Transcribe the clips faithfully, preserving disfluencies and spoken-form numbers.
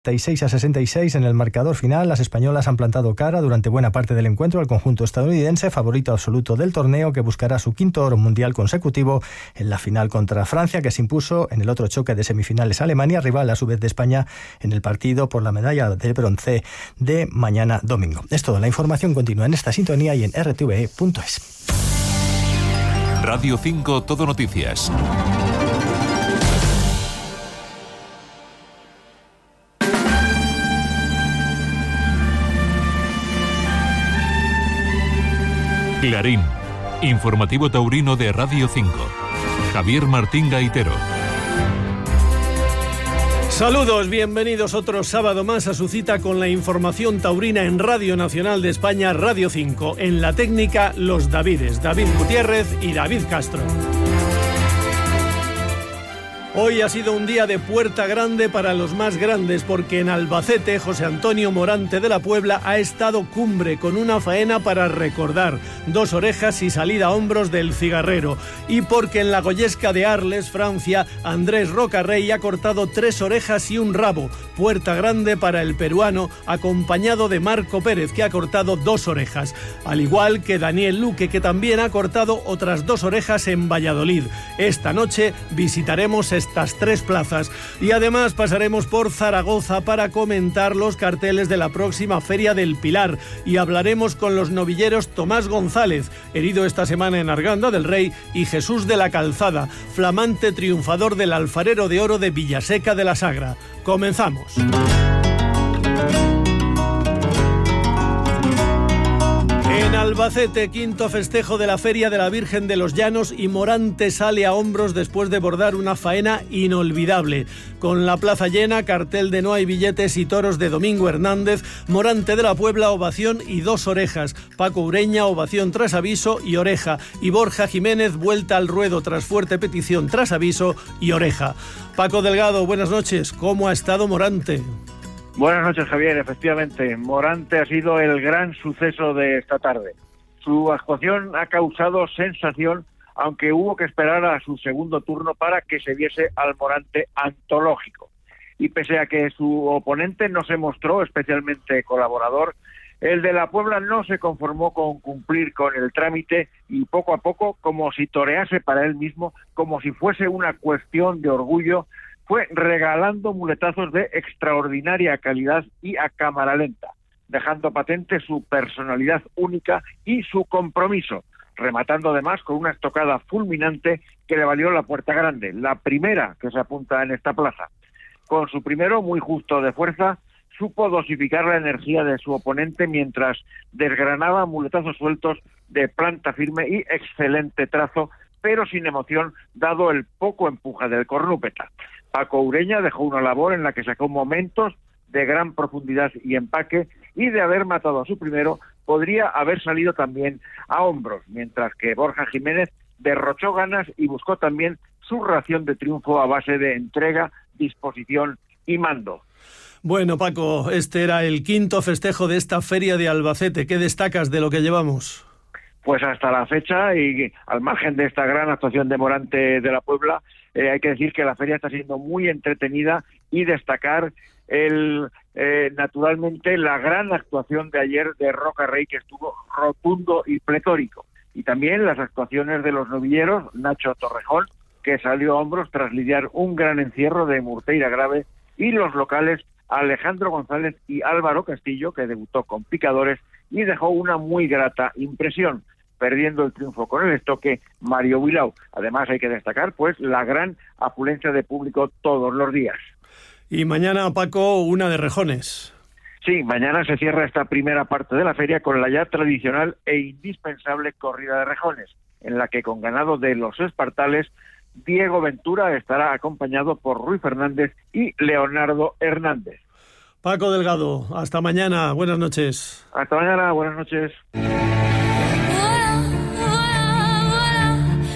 setenta y seis a sesenta y seis en el marcador final. Las españolas han plantado cara durante buena parte del encuentro al conjunto estadounidense, favorito absoluto del torneo, que buscará su quinto oro mundial consecutivo en la final contra Francia, que se impuso en el otro choque de semifinales a Alemania, rival a su vez de España en el partido por la medalla de bronce de mañana domingo. Es todo. La información continúa en esta sintonía y en r t v e punto es. Radio cinco Todo Noticias. Clarín, informativo taurino de Radio cinco. Javier Martín Gaitero. Saludos, bienvenidos otro sábado más a su cita con la información taurina en Radio Nacional de España, Radio cinco. En la técnica, los Davides, David Gutiérrez y David Castro. Hoy ha sido un día de puerta grande para los más grandes, porque en Albacete José Antonio Morante de la Puebla ha estado cumbre con una faena para recordar, dos orejas y salida a hombros del cigarrero, y porque en la Goyesca de Arles, Francia, Andrés Rocarrey ha cortado tres orejas y un rabo, puerta grande para el peruano, acompañado de Marco Pérez, que ha cortado dos orejas, al igual que Daniel Luque, que también ha cortado otras dos orejas en Valladolid. Esta noche visitaremos estas tres plazas y además pasaremos por Zaragoza para comentar los carteles de la próxima Feria del Pilar y hablaremos con los novilleros Tomás González, herido esta semana en Arganda del Rey, y Jesús de la Calzada, flamante triunfador del Alfarero de Oro de Villaseca de la Sagra. Comenzamos. En Albacete, quinto festejo de la Feria de la Virgen de los Llanos, y Morante sale a hombros después de bordar una faena inolvidable. Con la plaza llena, cartel de No hay billetes y toros de Domingo Hernández, Morante de la Puebla, ovación y dos orejas. Paco Ureña, ovación tras aviso y oreja. Y Borja Jiménez, vuelta al ruedo tras fuerte petición tras aviso y oreja. Paco Delgado, buenas noches. ¿Cómo ha estado Morante? Buenas noches, Javier. Efectivamente, Morante ha sido el gran suceso de esta tarde. Su actuación ha causado sensación, aunque hubo que esperar a su segundo turno para que se viese al Morante antológico. Y pese a que su oponente no se mostró especialmente colaborador, el de la Puebla no se conformó con cumplir con el trámite y poco a poco, como si torease para él mismo, como si fuese una cuestión de orgullo, fue regalando muletazos de extraordinaria calidad y a cámara lenta, dejando patente su personalidad única y su compromiso, rematando además con una estocada fulminante que le valió la puerta grande, la primera que se apunta en esta plaza. Con su primero, muy justo de fuerza, supo dosificar la energía de su oponente mientras desgranaba muletazos sueltos de planta firme y excelente trazo, pero sin emoción, dado el poco empuje del cornúpeta. Paco Ureña dejó una labor en la que sacó momentos de gran profundidad y empaque, y de haber matado a su primero, podría haber salido también a hombros, mientras que Borja Jiménez derrochó ganas y buscó también su ración de triunfo a base de entrega, disposición y mando. Bueno, Paco, este era el quinto festejo de esta Feria de Albacete. ¿Qué destacas de lo que llevamos? Pues hasta la fecha, y al margen de esta gran actuación de Morante de la Puebla, eh, hay que decir que la feria está siendo muy entretenida, y destacar el eh, naturalmente la gran actuación de ayer de Rocarrey, que estuvo rotundo y pletórico, y también las actuaciones de los novilleros, Nacho Torrejón, que salió a hombros tras lidiar un gran encierro de Murteira Grave, y los locales Alejandro González y Álvaro Castillo, que debutó con picadores y dejó una muy grata impresión, perdiendo el triunfo con el estoque Mario Vilau. Además, hay que destacar pues la gran afluencia de público todos los días. Y mañana, Paco, una de rejones. Sí, mañana se cierra esta primera parte de la feria con la ya tradicional e indispensable corrida de rejones, en la que con ganado de los espartales, Diego Ventura estará acompañado por Ruy Fernández y Leonardo Hernández. Paco Delgado, hasta mañana, buenas noches. Hasta mañana, buenas noches.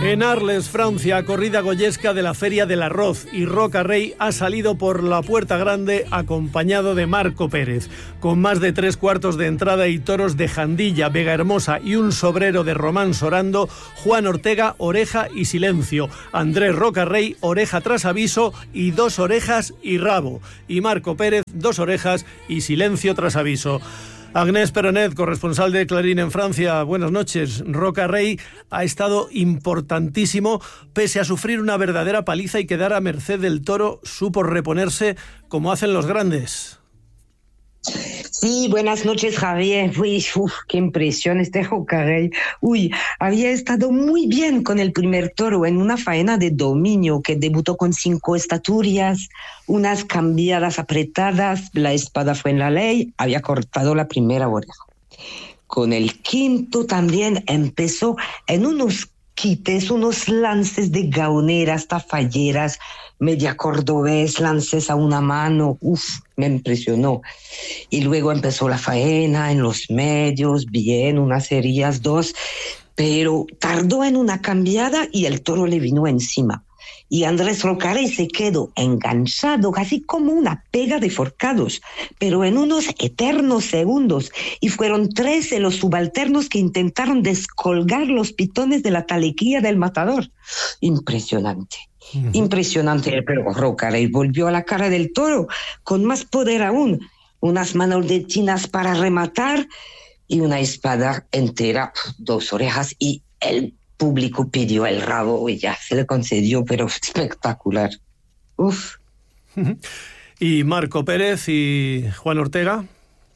En Arles, Francia, corrida goyesca de la Feria del Arroz, y Roca Rey ha salido por la Puerta Grande acompañado de Marco Pérez. Con más de tres cuartos de entrada y toros de Jandilla, Vega Hermosa y un sobrero de Román Sorando, Juan Ortega, oreja y silencio. Andrés Roca Rey, oreja tras aviso y dos orejas y rabo. Y Marco Pérez, dos orejas y silencio tras aviso. Agnès Peronet, corresponsal de Clarín en Francia, buenas noches. Roca Rey ha estado importantísimo, pese a sufrir una verdadera paliza y quedar a merced del toro, supo reponerse como hacen los grandes. Sí, buenas noches, Javier. Uy, uf, qué impresión este Roca Rey. Uy, había estado muy bien con el primer toro en una faena de dominio que debutó con cinco estaturillas, unas cambiadas apretadas, la espada fue en la ley, había cortado la primera oreja. Con el quinto también empezó en unos quites, unos lances de gaoneras, tafalleras, media cordobés, lances a una mano, uff, me impresionó. Y luego empezó la faena en los medios, bien, unas herillas, dos, pero tardó en una cambiada y el toro le vino encima. Y Andrés Roca Rey se quedó enganchado, casi como una pega de forcados, pero en unos eternos segundos. Y fueron trece los subalternos que intentaron descolgar los pitones de la talequilla del matador. Impresionante. Uh-huh. Impresionante, pero Roca Rey volvió a la cara del toro con más poder aún, unas manos de chinas para rematar y una espada entera, dos orejas, y el público pidió el rabo y ya se le concedió, pero espectacular. Uf. Uh-huh. ¿Y Marco Pérez y Juan Ortega?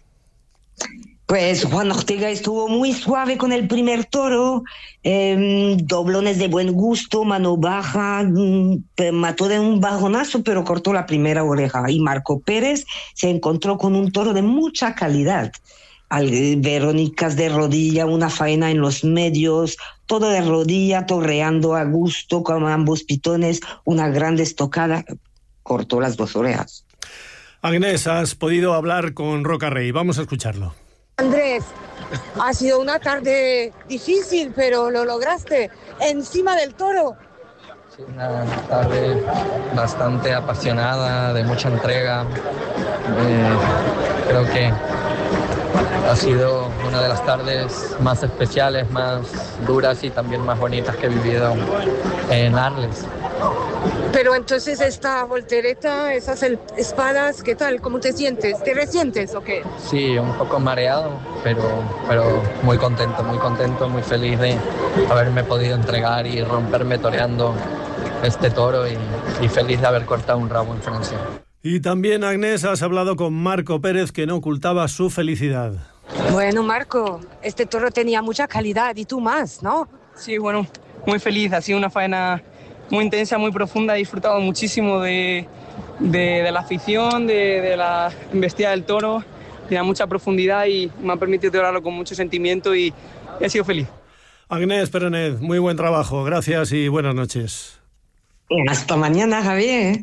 Pues Juan Ortega estuvo muy suave con el primer toro, eh, doblones de buen gusto, mano baja, eh, mató de un bajonazo, pero cortó la primera oreja. Y Marco Pérez se encontró con un toro de mucha calidad. Al, Verónicas de rodilla, una faena en los medios, todo de rodilla, torreando a gusto con ambos pitones, una gran estocada, cortó las dos orejas. Agnès, has podido hablar con Roca Rey, vamos a escucharlo. Andrés, ha sido una tarde difícil, pero lo lograste encima del toro. Sí, una tarde bastante apasionada, de mucha entrega. Eh, creo que ha sido una de las tardes más especiales, más duras y también más bonitas que he vivido en Arles. Pero entonces esta voltereta, esas espadas, ¿qué tal? ¿Cómo te sientes? ¿Te resientes o qué? Sí, un poco mareado, pero, pero muy contento, muy contento, muy feliz de haberme podido entregar y romperme toreando este toro y, y feliz de haber cortado un rabo en Francia. Y también, Agnès, has hablado con Marco Pérez, que no ocultaba su felicidad. Bueno, Marco, este toro tenía mucha calidad y tú más, ¿no? Sí, bueno, muy feliz. Ha sido una faena muy intensa, muy profunda. He disfrutado muchísimo de, de, de la afición, de, de la embestida del toro. Tenía mucha profundidad y me ha permitido torearlo con mucho sentimiento y he sido feliz. Agnès Peronet, muy buen trabajo. Gracias y buenas noches. Hasta mañana, Javier.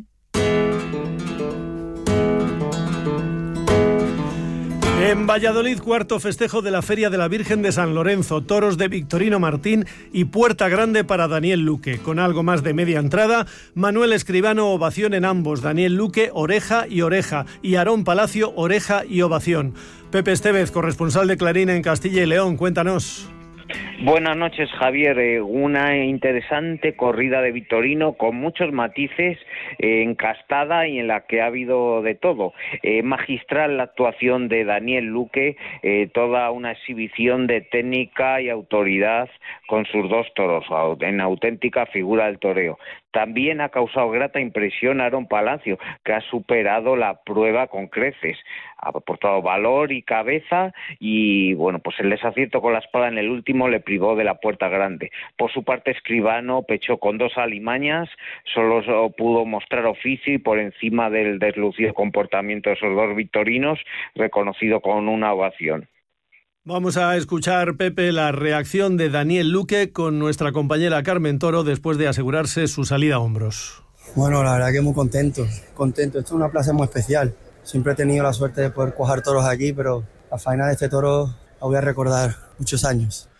En Valladolid, cuarto festejo de la Feria de la Virgen de San Lorenzo, toros de Victorino Martín y Puerta Grande para Daniel Luque. Con algo más de media entrada, Manuel Escribano, ovación en ambos, Daniel Luque, oreja y oreja, y Aarón Palacio, oreja y ovación. Pepe Estevez, corresponsal de Clarín en Castilla y León, cuéntanos. Buenas noches, Javier. Eh, una interesante corrida de Victorino con muchos matices, eh, encastada y en la que ha habido de todo. Eh, magistral la actuación de Daniel Luque, eh, toda una exhibición de técnica y autoridad con sus dos toros, en auténtica figura del toreo. También ha causado grata impresión Aarón Palacio, que ha superado la prueba con creces. Ha aportado valor y cabeza y, bueno, pues el desacierto con la espada en el último le privó de la Puerta Grande. Por su parte, Escribano pechó con dos alimañas, solo pudo mostrar oficio y por encima del deslucido comportamiento de esos dos victorinos, reconocido con una ovación. Vamos a escuchar, Pepe, la reacción de Daniel Luque con nuestra compañera Carmen Toro después de asegurarse su salida a hombros. Bueno, la verdad que muy contento, contento. Esto es una plaza muy especial. Siempre he tenido la suerte de poder cuajar toros aquí, pero la faena de este toro la voy a recordar muchos años.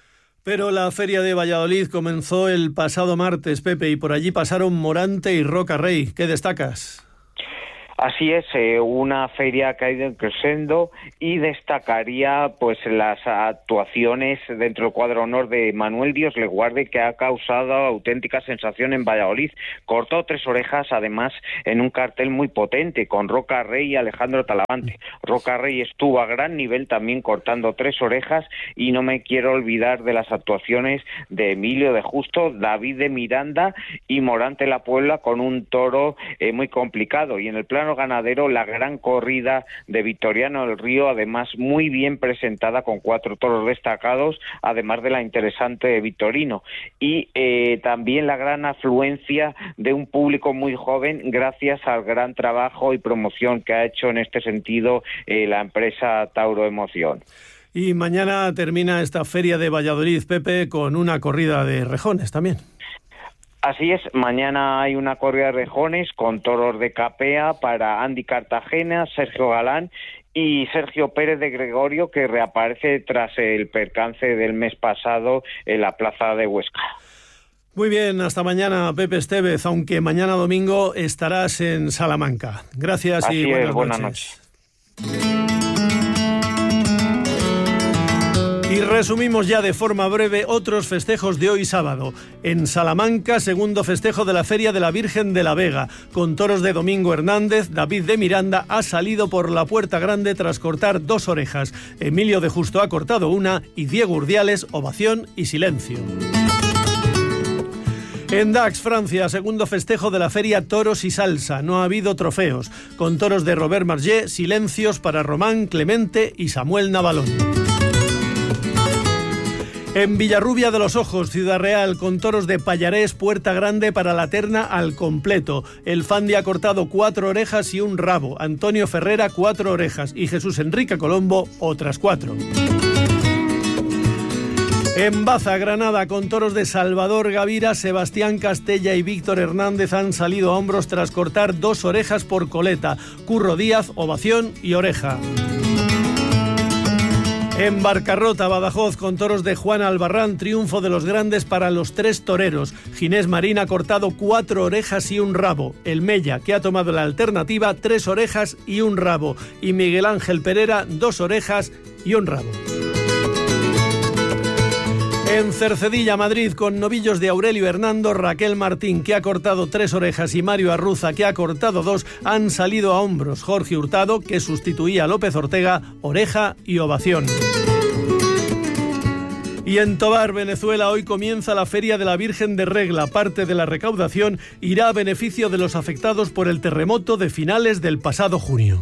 Pero la Feria de Valladolid comenzó el pasado martes, Pepe, y por allí pasaron Morante y Roca Rey. ¿Qué destacas? Así es, eh, una feria que ha ido creciendo y destacaría pues las actuaciones dentro del cuadro honor de Manuel Dios le guarde, que ha causado auténtica sensación en Valladolid. Cortó tres orejas, además, en un cartel muy potente, con Roca Rey y Alejandro Talavante. Roca Rey estuvo a gran nivel también cortando tres orejas, y no me quiero olvidar de las actuaciones de Emilio de Justo, David de Miranda y Morante la Puebla, con un toro eh, muy complicado. Y en el plano ganadero, la gran corrida de Victoriano del Río, además muy bien presentada, con cuatro toros destacados, además de la interesante de Victorino, y eh, también la gran afluencia de un público muy joven, gracias al gran trabajo y promoción que ha hecho en este sentido eh, la empresa Tauro Emoción. Y mañana termina esta Feria de Valladolid, Pepe, con una corrida de rejones también. Así es, mañana hay una corrida de rejones con toros de capea para Andy Cartagena, Sergio Galán y Sergio Pérez de Gregorio, que reaparece tras el percance del mes pasado en la plaza de Huesca. Muy bien, hasta mañana, Pepe Estevez, aunque mañana domingo estarás en Salamanca. Gracias. Así y buenas, es, buenas noches. noches. Y resumimos ya de forma breve otros festejos de hoy sábado. En Salamanca, segundo festejo de la Feria de la Virgen de la Vega. Con toros de Domingo Hernández, David de Miranda ha salido por la Puerta Grande tras cortar dos orejas. Emilio de Justo ha cortado una y Diego Urdiales, ovación y silencio. En Dax, Francia, segundo festejo de la feria Toros y Salsa. No ha habido trofeos. Con toros de Robert Margé, silencios para Román Clemente y Samuel Navalón. En Villarrubia de los Ojos, Ciudad Real, con toros de Payarés, Puerta Grande para la terna al completo. El Fandi ha cortado cuatro orejas y un rabo. Antonio Ferrera, cuatro orejas. Y Jesús Enrique Colombo, otras cuatro. En Baza, Granada, con toros de Salvador Gavira, Sebastián Castella y Víctor Hernández han salido a hombros tras cortar dos orejas por coleta. Curro Díaz, ovación y oreja. En Barcarrota, Badajoz, con toros de Juan Albarrán, triunfo de los grandes para los tres toreros. Ginés Marín ha cortado cuatro orejas y un rabo. El Mella, que ha tomado la alternativa, tres orejas y un rabo. Y Miguel Ángel Pereira, dos orejas y un rabo. En Cercedilla, Madrid, con novillos de Aurelio Hernando, Raquel Martín, que ha cortado tres orejas, y Mario Arruza, que ha cortado dos, han salido a hombros. Jorge Hurtado, que sustituía a López Ortega, oreja y ovación. Y en Tobar, Venezuela, hoy comienza la Feria de la Virgen de Regla. Parte de la recaudación irá a beneficio de los afectados por el terremoto de finales del pasado junio.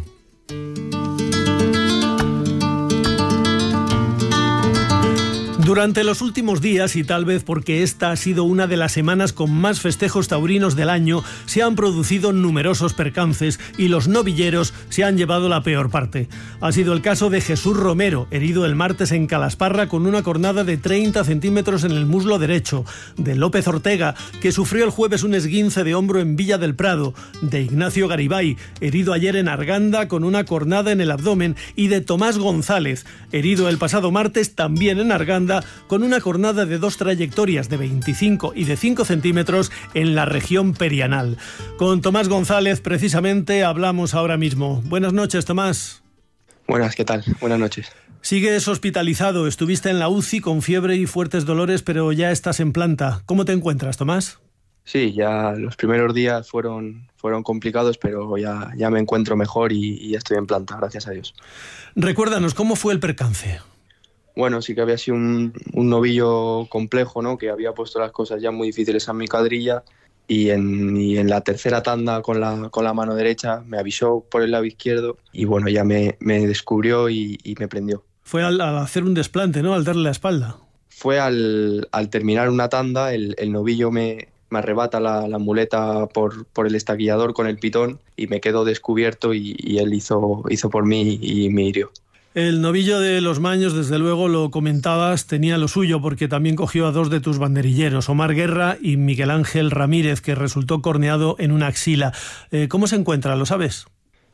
Durante los últimos días, y tal vez porque esta ha sido una de las semanas con más festejos taurinos del año, se han producido numerosos percances y los novilleros se han llevado la peor parte. Ha sido el caso de Jesús Romero, herido el martes en Calasparra con una cornada de treinta centímetros en el muslo derecho; de López Ortega, que sufrió el jueves un esguince de hombro en Villa del Prado; de Ignacio Garibay, herido ayer en Arganda con una cornada en el abdomen; y de Tomás González, herido el pasado martes también en Arganda con una cornada de dos trayectorias de veinticinco y de cinco centímetros en la región perianal. Con Tomás González precisamente hablamos ahora mismo. Buenas noches, Tomás. Buenas, ¿qué tal? Buenas noches. Sigues hospitalizado, estuviste en la U C I con fiebre y fuertes dolores, pero ya estás en planta. ¿Cómo te encuentras, Tomás? Sí, ya los primeros días fueron, fueron complicados, pero ya, ya me encuentro mejor y, y estoy en planta, gracias a Dios. Recuérdanos, ¿cómo fue el percance? Bueno, sí que había sido un, un novillo complejo, ¿no? Que había puesto las cosas ya muy difíciles a mi cuadrilla, y en, y en la tercera tanda con la, con la mano derecha me avisó por el lado izquierdo y bueno, ya me, me descubrió y, y me prendió. Fue al, al hacer un desplante, ¿no? Al darle la espalda. Fue al, al terminar una tanda, el, el novillo me, me arrebata la, la muleta por, por el estaquillador con el pitón y me quedo descubierto y, y él hizo, hizo por mí y me hirió. El novillo de los Maños, desde luego lo comentabas, tenía lo suyo porque también cogió a dos de tus banderilleros, Omar Guerra y Miguel Ángel Ramírez, que resultó corneado en una axila. Eh, ¿Cómo se encuentra? ¿Lo sabes?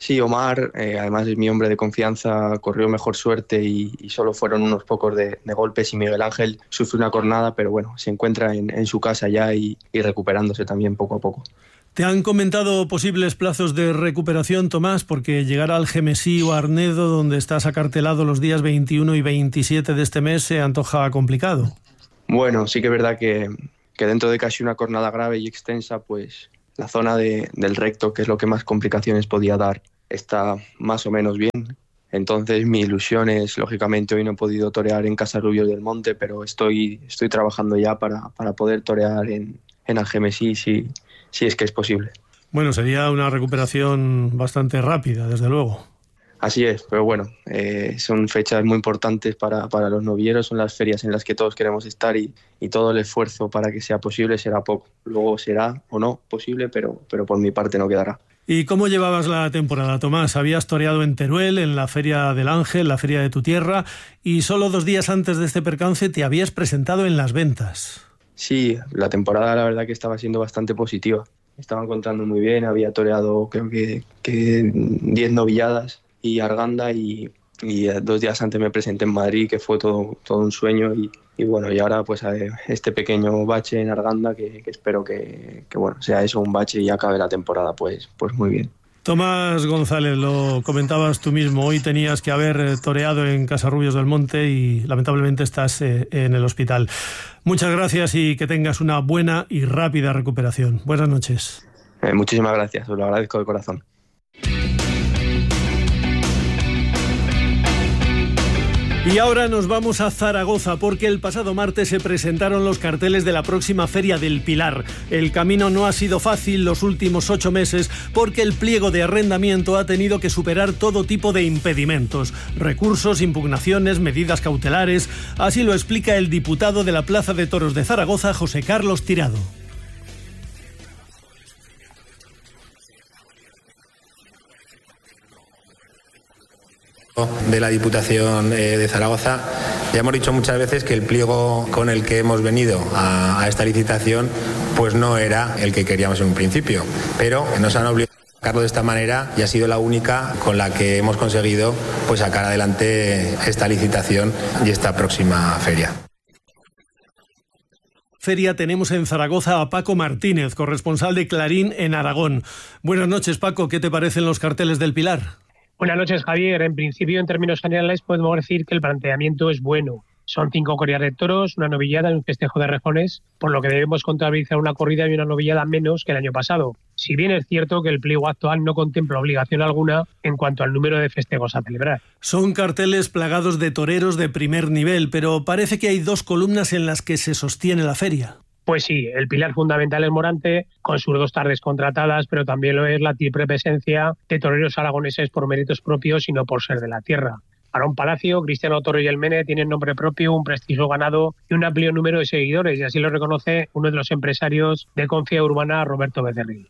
Sí, Omar, eh, además es mi hombre de confianza, corrió mejor suerte y, y solo fueron unos pocos de, de golpes, y Miguel Ángel sufrió una cornada, pero bueno, se encuentra en, en su casa ya y, y recuperándose también poco a poco. ¿Te han comentado posibles plazos de recuperación, Tomás? Porque llegar al Algemesí o Arnedo, donde estás acartelado los días veintiuno y veintisiete de este mes, se antoja complicado. Bueno, sí que es verdad que, que dentro de casi una cornada grave y extensa, pues la zona de, del recto, que es lo que más complicaciones podía dar, está más o menos bien. Entonces mi ilusión es, lógicamente, hoy no he podido torear en Casarrubios del Monte, pero estoy, estoy trabajando ya para, para poder torear en, en Algemesí si, si es que es posible. Bueno, sería una recuperación bastante rápida, desde luego. Así es, pero bueno, eh, son fechas muy importantes para, para los novilleros, son las ferias en las que todos queremos estar y, y todo el esfuerzo para que sea posible será poco. Luego será o no posible, pero, pero por mi parte no quedará. ¿Y cómo llevabas la temporada, Tomás? Habías toreado en Teruel, en la Feria del Ángel, la feria de tu tierra, y solo dos días antes de este percance te habías presentado en Las Ventas. Sí, la temporada la verdad que estaba siendo bastante positiva. Estaba encontrando muy bien, había toreado creo que diez novilladas y Arganda, y, y dos días antes me presenté en Madrid, que fue todo, todo un sueño, y, y bueno, y ahora pues este pequeño bache en Arganda que, que espero que, que bueno, sea eso, un bache, y acabe la temporada pues, pues muy bien. Tomás González, lo comentabas tú mismo, hoy tenías que haber toreado en Casarrubios del Monte y lamentablemente estás eh, en el hospital. Muchas gracias y que tengas una buena y rápida recuperación. Buenas noches. Eh, muchísimas gracias, os lo agradezco de corazón. Y ahora nos vamos a Zaragoza, porque el pasado martes se presentaron los carteles de la próxima Feria del Pilar. El camino no ha sido fácil los últimos ocho meses porque el pliego de arrendamiento ha tenido que superar todo tipo de impedimentos, recursos, impugnaciones, medidas cautelares. Así lo explica el diputado de la Plaza de Toros de Zaragoza, José Carlos Tirado. De la Diputación de Zaragoza, ya hemos dicho muchas veces que el pliego con el que hemos venido a, a esta licitación pues no era el que queríamos en un principio, pero nos han obligado a sacarlo de esta manera y ha sido la única con la que hemos conseguido pues sacar adelante esta licitación y esta próxima feria. Feria tenemos en Zaragoza a Paco Martínez, corresponsal de Clarín en Aragón. Buenas noches, Paco, ¿qué te parecen los carteles del Pilar? Buenas noches, Javier. En principio, en términos generales, podemos decir que el planteamiento es bueno. Son cinco corridas de toros, una novillada y un festejo de rejones, por lo que debemos contabilizar una corrida y una novillada menos que el año pasado. Si bien es cierto que el pliego actual no contempla obligación alguna en cuanto al número de festejos a celebrar. Son carteles plagados de toreros de primer nivel, pero parece que hay dos columnas en las que se sostiene la feria. Pues sí, el pilar fundamental es Morante, con sus dos tardes contratadas, pero también lo es la triple presencia de toreros aragoneses por méritos propios y no por ser de la tierra. Aarón Palacio, Cristiano Torre y El Mene tienen nombre propio, un prestigio ganado y un amplio número de seguidores, y así lo reconoce uno de los empresarios de Confía Urbana, Roberto Becerril.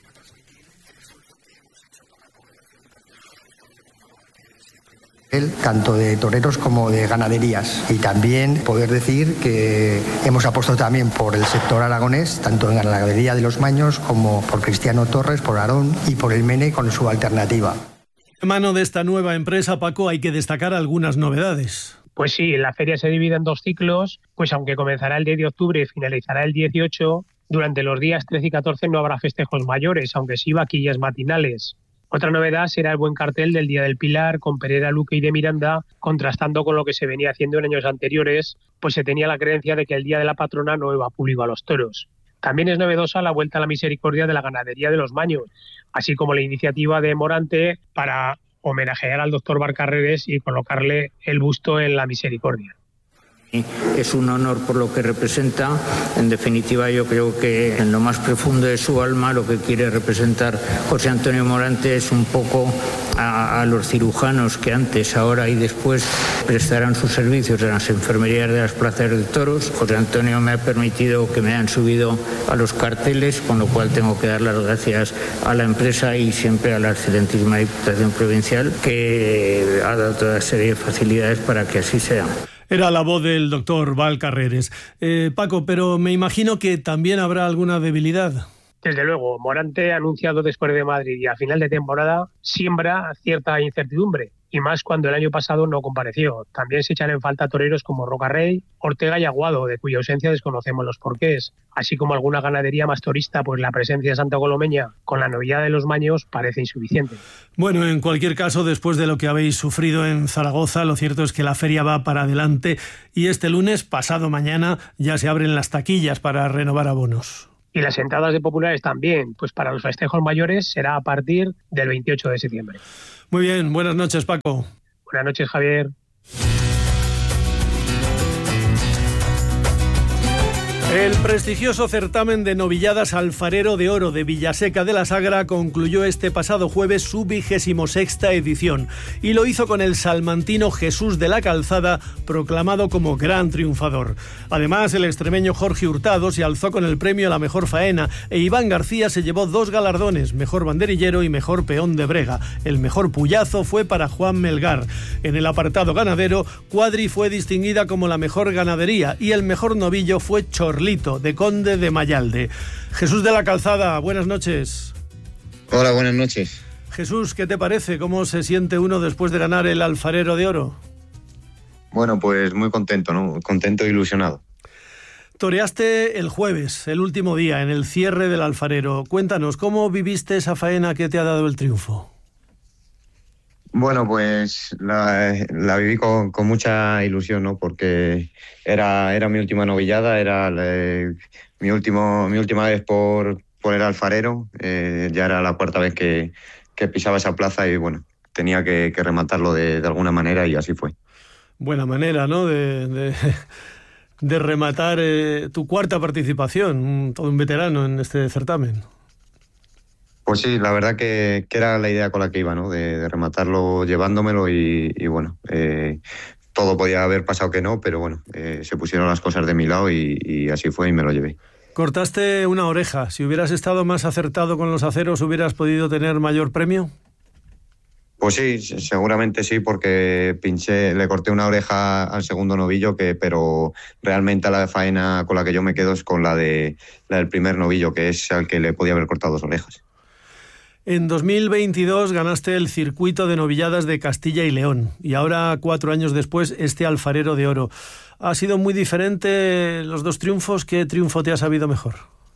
Tanto de toreros como de ganaderías, y también poder decir que hemos apostado también por el sector aragonés, tanto en la ganadería de los Maños como por Cristiano Torres, por Aarón y por El Mene con su alternativa. De mano de esta nueva empresa, Paco, hay que destacar algunas novedades. Pues sí, la feria se divide en dos ciclos, pues aunque comenzará el diez de octubre y finalizará el dieciocho, durante los días trece y catorce no habrá festejos mayores, aunque sí vaquillas matinales. Otra novedad será el buen cartel del Día del Pilar con Pereira, Luque y de Miranda, contrastando con lo que se venía haciendo en años anteriores, pues se tenía la creencia de que el Día de la Patrona no iba público a los toros. También es novedosa la Vuelta a la Misericordia de la ganadería de los Maños, así como la iniciativa de Morante para homenajear al doctor Barcarreres y colocarle el busto en la Misericordia. Es un honor por lo que representa. En definitiva, yo creo que en lo más profundo de su alma lo que quiere representar José Antonio Morante es un poco a, a los cirujanos que antes, ahora y después prestarán sus servicios en las enfermerías de las plazas de toros. José Antonio me ha permitido que me hayan subido a los carteles, con lo cual tengo que dar las gracias a la empresa y siempre a la excelentísima Diputación Provincial, que ha dado toda serie de facilidades para que así sea. Era la voz del doctor Val Carreres. Eh, Paco, pero me imagino que también habrá alguna debilidad. Desde luego, Morante, anunciado después de Madrid y a final de temporada, siembra cierta incertidumbre, y más cuando el año pasado no compareció. También se echan en falta toreros como Rocarrey, Ortega y Aguado, de cuya ausencia desconocemos los porqués, así como alguna ganadería más torista, pues la presencia de Santa Colomeña con la novillada de los Maños parece insuficiente. Bueno, en cualquier caso, después de lo que habéis sufrido en Zaragoza, lo cierto es que la feria va para adelante y este lunes, pasado mañana, ya se abren las taquillas para renovar abonos. Y las entradas de populares también, pues para los festejos mayores será a partir del veintiocho de septiembre. Muy bien, buenas noches, Paco. Buenas noches, Javier. El prestigioso certamen de novilladas Alfarero de Oro de Villaseca de la Sagra concluyó este pasado jueves su vigésimo sexta edición y lo hizo con el salmantino Jesús de la Calzada, proclamado como gran triunfador. Además, el extremeño Jorge Hurtado se alzó con el premio a la mejor faena e Iván García se llevó dos galardones, mejor banderillero y mejor peón de brega. El mejor puyazo fue para Juan Melgar. En el apartado ganadero, Cuadri fue distinguida como la mejor ganadería y el mejor novillo fue Chorlito, de Conde de Mayalde. Jesús de la Calzada, buenas noches. Hola, buenas noches. Jesús, ¿qué te parece? ¿Cómo se siente uno después de ganar el Alfarero de Oro? Bueno, pues muy contento, ¿no? Contento e ilusionado. Toreaste el jueves, el último día, en el cierre del Alfarero. Cuéntanos, ¿cómo viviste esa faena que te ha dado el triunfo? Bueno, pues la, la viví con, con mucha ilusión, ¿no? Porque era, era mi última novillada, era la, mi, último, mi última vez por, por el Alfarero. Eh, ya era la cuarta vez que, que pisaba esa plaza y, bueno, tenía que, que rematarlo de, de alguna manera y así fue. Buena manera, ¿no? De, de, de rematar eh, tu cuarta participación, todo un veterano en este certamen. Pues sí, la verdad que, que era la idea con la que iba, ¿no? De, de rematarlo llevándomelo y, y bueno, eh, todo podía haber pasado que no, pero bueno, eh, se pusieron las cosas de mi lado y, y así fue y me lo llevé. Cortaste una oreja. Si hubieras estado más acertado con los aceros, ¿hubieras podido tener mayor premio? Pues sí, seguramente sí, porque pinché, le corté una oreja al segundo novillo, que, pero realmente la faena con la que yo me quedo es con la, de, la del primer novillo, que es al que le podía haber cortado dos orejas. En dos mil veintidós ganaste el circuito de novilladas de Castilla y León y ahora, cuatro años después, este Alfarero de Oro. ¿Ha sido muy diferente los dos triunfos? ¿Qué triunfo te ha sabido mejor?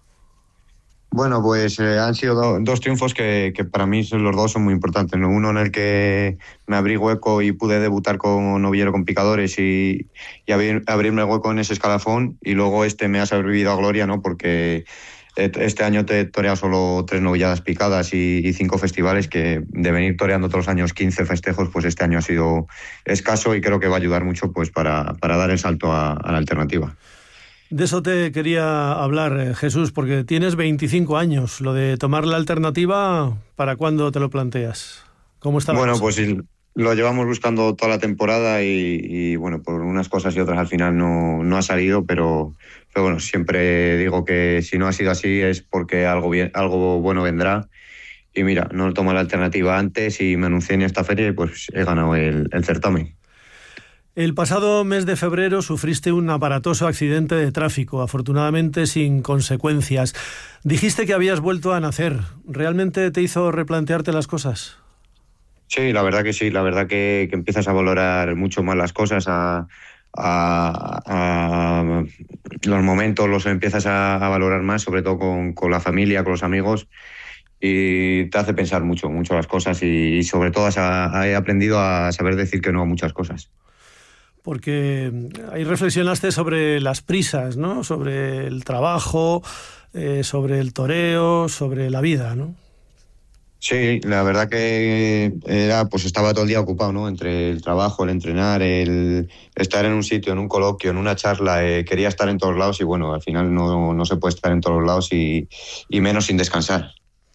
Bueno, pues eh, han sido do, dos triunfos que, que para mí son, los dos son muy importantes, ¿no? Uno en el que me abrí hueco y pude debutar como novillero con picadores y, y abrir, abrirme hueco en ese escalafón, y luego este me ha servido a gloria, ¿no? Porque este año te he toreado solo tres novilladas picadas y, y cinco festivales, que de venir toreando todos los años quince festejos, pues este año ha sido escaso y creo que va a ayudar mucho pues para, para dar el salto a, a la alternativa. De eso te quería hablar, Jesús, porque tienes veinticinco años. Lo de tomar la alternativa, ¿para cuándo te lo planteas? ¿Cómo está la Bueno, cosa? pues lo llevamos buscando toda la temporada y, y bueno, por unas cosas y otras al final no, no ha salido, pero, pero bueno, siempre digo que si no ha sido así es porque algo, bien, algo bueno vendrá. Y mira, no tomo la alternativa antes y me anuncié en esta feria y pues he ganado el, el certamen. El pasado mes de febrero sufriste un aparatoso accidente de tráfico, afortunadamente sin consecuencias. Dijiste que habías vuelto a nacer. ¿Realmente te hizo replantearte las cosas? Sí, la verdad que sí. La verdad que, que empiezas a valorar mucho más las cosas, a, a, a los momentos los empiezas a, a valorar más, sobre todo con, con la familia, con los amigos, y te hace pensar mucho, mucho las cosas y, y sobre todo he aprendido a saber decir que no a muchas cosas. Porque ahí reflexionaste sobre las prisas, ¿no? Sobre el trabajo, eh, sobre el toreo, sobre la vida, ¿no? Sí, la verdad que era, pues estaba todo el día ocupado, ¿no? Entre el trabajo, el entrenar, el estar en un sitio, en un coloquio, en una charla, eh, quería estar en todos lados y bueno, al final no, no se puede estar en todos lados y, y menos sin descansar.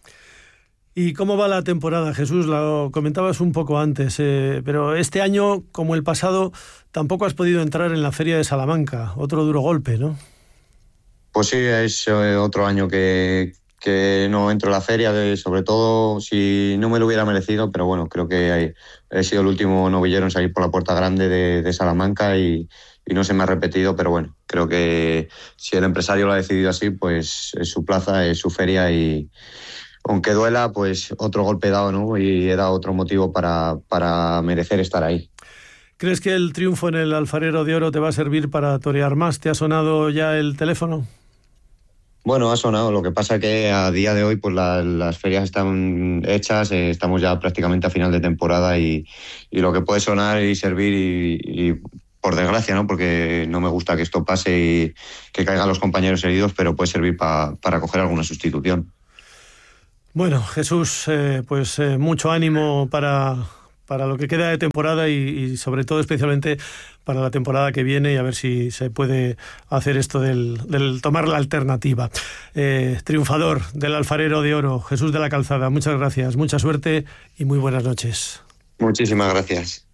¿Y cómo va la temporada, Jesús? Lo comentabas un poco antes, eh, pero este año, como el pasado, tampoco has podido entrar en la Feria de Salamanca. Otro duro golpe, ¿no? Pues sí, es eh, otro año que, que no entro en la feria, de, sobre todo si no me lo hubiera merecido, pero bueno, creo que he, he sido el último novillero en salir por la puerta grande de, de Salamanca y, y no se me ha repetido, pero bueno, creo que si el empresario lo ha decidido así, pues es su plaza, es su feria y aunque duela, pues otro golpe dado, ¿no? Y era otro motivo para, para merecer estar ahí. ¿Crees que el triunfo en el Alfarero de Oro te va a servir para torear más? ¿Te ha sonado ya el teléfono? Bueno, ha sonado. Lo que pasa que a día de hoy pues la, las ferias están hechas, eh, estamos ya prácticamente a final de temporada y, y lo que puede sonar y servir y, y por desgracia, ¿no? Porque no me gusta que esto pase y que caigan los compañeros heridos, pero puede servir pa, para coger alguna sustitución. Bueno, Jesús, eh, pues eh, mucho ánimo para, para lo que queda de temporada y, y sobre todo especialmente para la temporada que viene y a ver si se puede hacer esto del, del tomar la alternativa. Eh, triunfador del Alfarero de Oro, Jesús de la Calzada, muchas gracias, mucha suerte y muy buenas noches. Muchísimas gracias.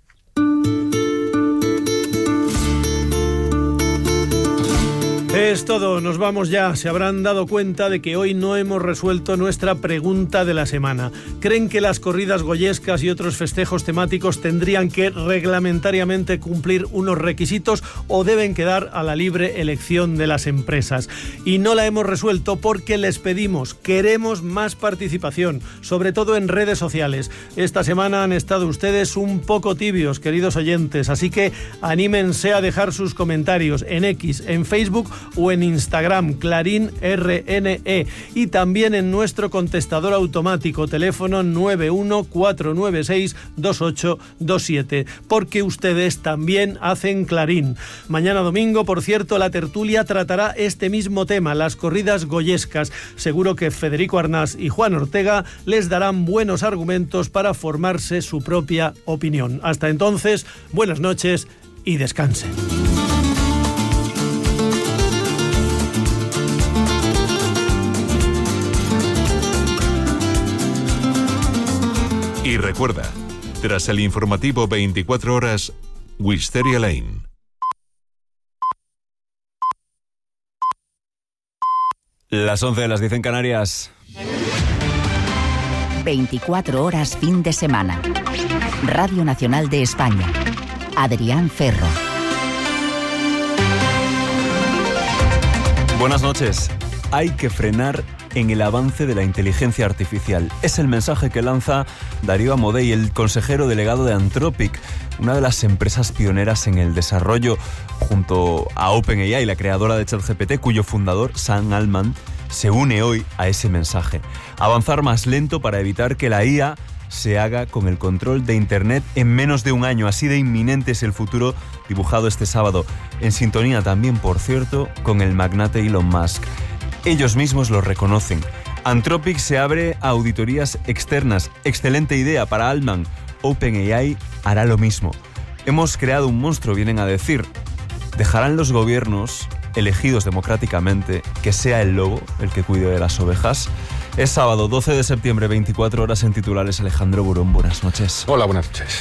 Es todo, nos vamos ya. Se habrán dado cuenta de que hoy no hemos resuelto nuestra pregunta de la semana. ¿Creen que las corridas goyescas y otros festejos temáticos tendrían que reglamentariamente cumplir unos requisitos o deben quedar a la libre elección de las empresas? Y no la hemos resuelto porque les pedimos, queremos más participación, sobre todo en redes sociales. Esta semana han estado ustedes un poco tibios, queridos oyentes, así que anímense a dejar sus comentarios en X, en Facebook o en Instagram, Clarín R N E, y también en nuestro contestador automático, teléfono nueve uno cuatro nueve seis dos ocho dos siete, porque ustedes también hacen Clarín. Mañana domingo, por cierto, la tertulia tratará este mismo tema, las corridas goyescas. Seguro que Federico Arnás y Juan Ortega les darán buenos argumentos para formarse su propia opinión. Hasta entonces, buenas noches y descansen. Y recuerda, tras el informativo veinticuatro horas, Wisteria Lane. Las once, las diez en Canarias. veinticuatro horas fin de semana. Radio Nacional de España. Adrián Ferro. Buenas noches. Hay que frenar en el avance de la inteligencia artificial. Es el mensaje que lanza Darío Amodei, el consejero delegado de Anthropic, una de las empresas pioneras en el desarrollo, junto a OpenAI, la creadora de ChatGPT, cuyo fundador, Sam Altman, se une hoy a ese mensaje. Avanzar más lento para evitar que la I A se haga con el control de Internet en menos de un año. Así de inminente es el futuro dibujado este sábado, en sintonía también, por cierto, con el magnate Elon Musk. Ellos mismos lo reconocen. Anthropic se abre a auditorías externas. Excelente idea para Altman. OpenAI hará lo mismo. Hemos creado un monstruo, vienen a decir. ¿Dejarán los gobiernos elegidos democráticamente que sea el lobo el que cuide de las ovejas? Es sábado, doce de septiembre, veinticuatro horas en titulares. Alejandro Burón, buenas noches. Hola, buenas noches.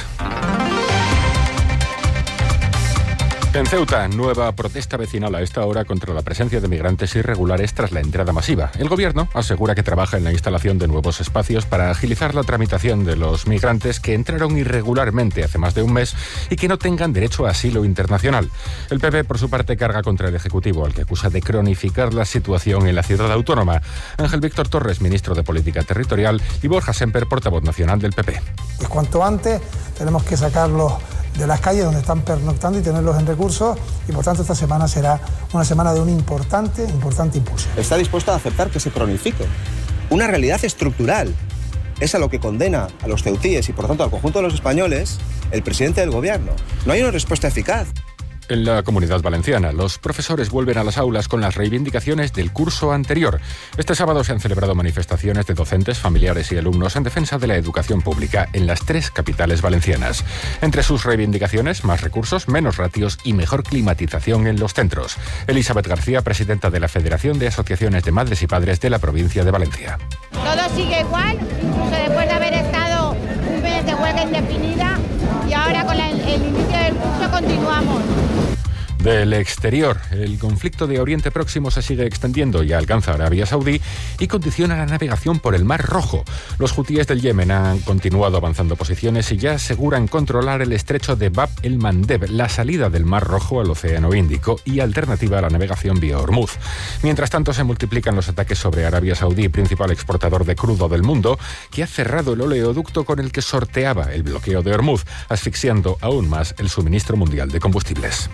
En Ceuta, nueva protesta vecinal a esta hora contra la presencia de migrantes irregulares tras la entrada masiva. El gobierno asegura que trabaja en la instalación de nuevos espacios para agilizar la tramitación de los migrantes que entraron irregularmente hace más de un mes y que no tengan derecho a asilo internacional. El P P, por su parte, carga contra el Ejecutivo, al que acusa de cronificar la situación en la ciudad autónoma. Ángel Víctor Torres, ministro de Política Territorial, y Borja Semper, portavoz nacional del P P. Pues cuanto antes tenemos que sacarlos de las calles donde están pernoctando y tenerlos en recursos, y por tanto esta semana será una semana de un importante, importante impulso. Está dispuesta a aceptar que se cronifique una realidad estructural. Es a lo que condena a los ceutíes y por tanto al conjunto de los españoles el presidente del gobierno. No hay una respuesta eficaz. En la Comunidad Valenciana, los profesores vuelven a las aulas con las reivindicaciones del curso anterior. Este sábado se han celebrado manifestaciones de docentes, familiares y alumnos en defensa de la educación pública en las tres capitales valencianas. Entre sus reivindicaciones, más recursos, menos ratios y mejor climatización en los centros. Elizabeth García, presidenta de la Federación de Asociaciones de Madres y Padres de la provincia de Valencia. Todo sigue igual, incluso después de haber estado un mes de huelga indefinida, y ahora con la, el inicio del curso continuamos. Del exterior, el conflicto de Oriente Próximo se sigue extendiendo y alcanza Arabia Saudí y condiciona la navegación por el Mar Rojo. Los hutíes del Yemen han continuado avanzando posiciones y ya aseguran controlar el estrecho de Bab el-Mandeb, la salida del Mar Rojo al Océano Índico y alternativa a la navegación vía Hormuz. Mientras tanto, se multiplican los ataques sobre Arabia Saudí, principal exportador de crudo del mundo, que ha cerrado el oleoducto con el que sorteaba el bloqueo de Hormuz, asfixiando aún más el suministro mundial de combustibles.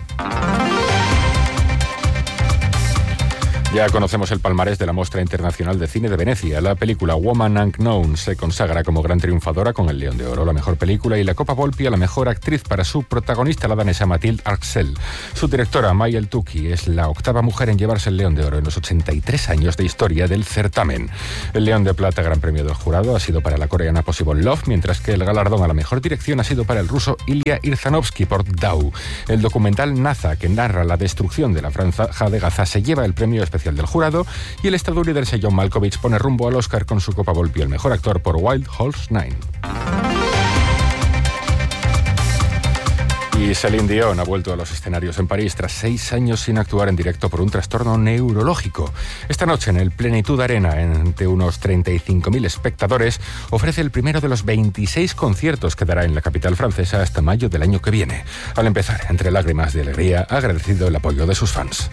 Ya conocemos el palmarés de la Mostra Internacional de Cine de Venecia. La película Woman Unknown se consagra como gran triunfadora con el León de Oro, la mejor película, y la Copa Volpi a la mejor actriz para su protagonista, la danesa Mathilde Arxel. Su directora, Maya El-Touki, es la octava mujer en llevarse el León de Oro en los ochenta y tres años de historia del certamen. El León de Plata, gran premio del jurado, ha sido para la coreana Possible Love, mientras que el galardón a la mejor dirección ha sido para el ruso Ilya Irzanovsky por Dau. El documental Naza, que narra la destrucción de la franja de Gaza, se lleva el premio especial del jurado, y el estadounidense John Malkovich pone rumbo al Oscar con su Copa Volpi al mejor actor por Wild Horse Nine. Y Celine Dion ha vuelto a los escenarios en París tras seis años sin actuar en directo por un trastorno neurológico. Esta noche, en el Plenitud Arena, ante unos treinta y cinco mil espectadores, ofrece el primero de los veintiséis conciertos que dará en la capital francesa hasta mayo del año que viene. Al empezar, entre lágrimas de alegría, ha agradecido el apoyo de sus fans.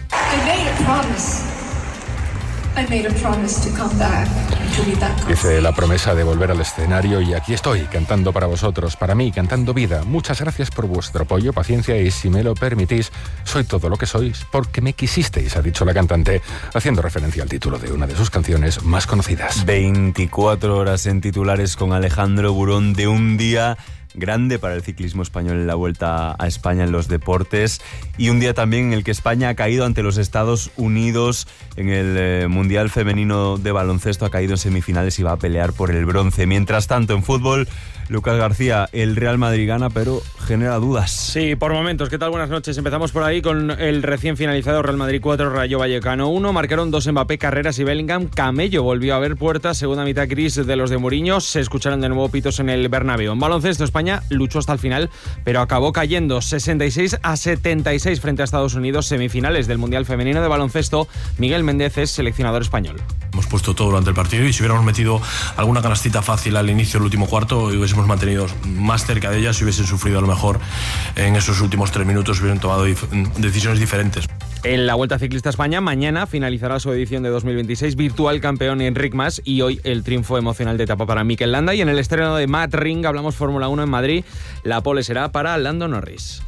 Dice, la promesa de volver al escenario, y aquí estoy, cantando para vosotros, para mí, cantando vida. Muchas gracias por vuestro apoyo, paciencia y, si me lo permitís, soy todo lo que sois porque me quisisteis, ha dicho la cantante, haciendo referencia al título de una de sus canciones más conocidas. veinticuatro horas en titulares con Alejandro Burón, de un día grande para el ciclismo español en la Vuelta a España en los deportes, y un día también en el que España ha caído ante los Estados Unidos en el eh, Mundial Femenino de Baloncesto, ha caído en semifinales y va a pelear por el bronce. Mientras tanto, en fútbol, Lucas García, el Real Madrid gana, pero genera dudas. Sí, por momentos. ¿Qué tal? Buenas noches. Empezamos por ahí con el recién finalizado Real Madrid cuatro, Rayo Vallecano uno. Marcaron dos Mbappé, Carreras y Bellingham. Camello volvió a ver puertas. Segunda mitad gris de los de Mourinho. Se escucharon de nuevo pitos en el Bernabéu. En baloncesto, España luchó hasta el final, pero acabó cayendo sesenta y seis a setenta y seis frente a Estados Unidos. Semifinales del Mundial Femenino de Baloncesto. Miguel Méndez es seleccionador español. Hemos puesto todo durante el partido, y si hubiéramos metido alguna canastita fácil al inicio del último cuarto, hubiésemos mantenido más cerca de ellas y hubiesen sufrido a lo mejor en esos últimos tres minutos, hubieran tomado dif- decisiones diferentes. En la Vuelta Ciclista España, mañana finalizará su edición de dos mil veintiséis, virtual campeón Enric Mas, y hoy el triunfo emocional de etapa para Mikel Landa. Y en el estreno de Matt Ring hablamos Fórmula uno en Madrid, la pole será para Lando Norris.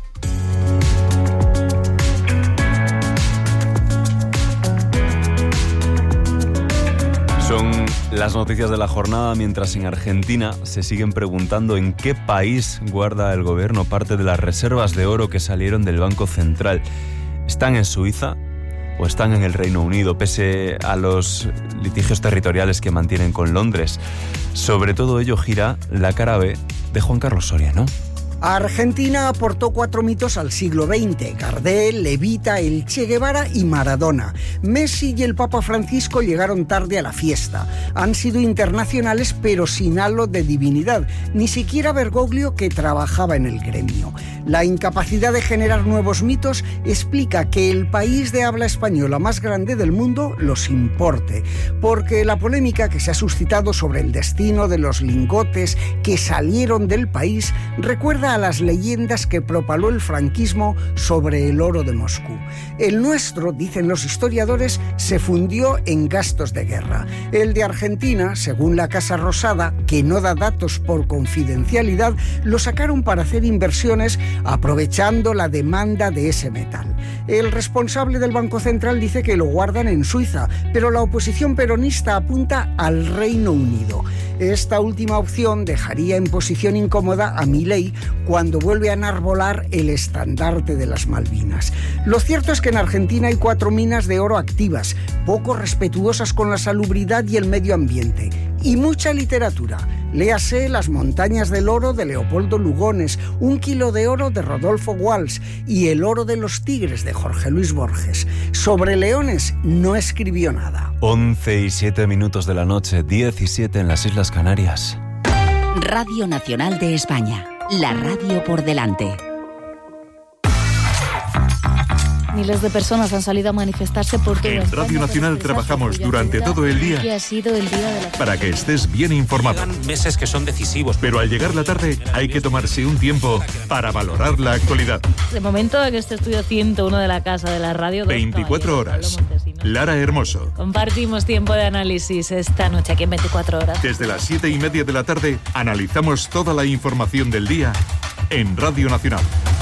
Son las noticias de la jornada, mientras en Argentina se siguen preguntando en qué país guarda el gobierno parte de las reservas de oro que salieron del Banco Central. ¿Están en Suiza o están en el Reino Unido, pese a los litigios territoriales que mantienen con Londres? Sobre todo ello gira la cara B de Juan Carlos Soria, ¿no? Argentina aportó cuatro mitos al siglo veinte: Gardel, Levita, el Che Guevara y Maradona. Messi y el Papa Francisco llegaron tarde a la fiesta. Han sido internacionales, pero sin halo de divinidad. Ni siquiera Bergoglio, que trabajaba en el gremio. La incapacidad de generar nuevos mitos explica que el país de habla española más grande del mundo los importe. Porque la polémica que se ha suscitado sobre el destino de los lingotes que salieron del país recuerda a las leyendas que propaló el franquismo sobre el oro de Moscú. El nuestro, dicen los historiadores, se fundió en gastos de guerra. El de Argentina, según la Casa Rosada, que no da datos por confidencialidad, lo sacaron para hacer inversiones aprovechando la demanda de ese metal. El responsable del Banco Central dice que lo guardan en Suiza, pero la oposición peronista apunta al Reino Unido. Esta última opción dejaría en posición incómoda a Milei cuando vuelve a enarbolar el estandarte de las Malvinas. Lo cierto es que en Argentina hay cuatro minas de oro activas, poco respetuosas con la salubridad y el medio ambiente, y mucha literatura. Léase Las montañas del oro de Leopoldo Lugones, Un kilo de oro de Rodolfo Walsh y El oro de los tigres de Jorge Luis Borges. Sobre leones no escribió nada. once y siete minutos de la noche, diecisiete en las Islas Canarias. Radio Nacional de España, la radio por delante. Miles de personas han salido a manifestarse por todo. En Radio Nacional trabajamos durante todo el día que ha sido el día de la... para que estés bien informado. Llegan meses que son decisivos. Pero al llegar la tarde hay que tomarse un tiempo para valorar la actualidad. De momento en este estudio ciento uno de la Casa de la Radio. veinticuatro horas. Lara Hermoso. Compartimos tiempo de análisis esta noche aquí en veinticuatro horas. Desde las siete y media de la tarde analizamos toda la información del día en Radio Nacional.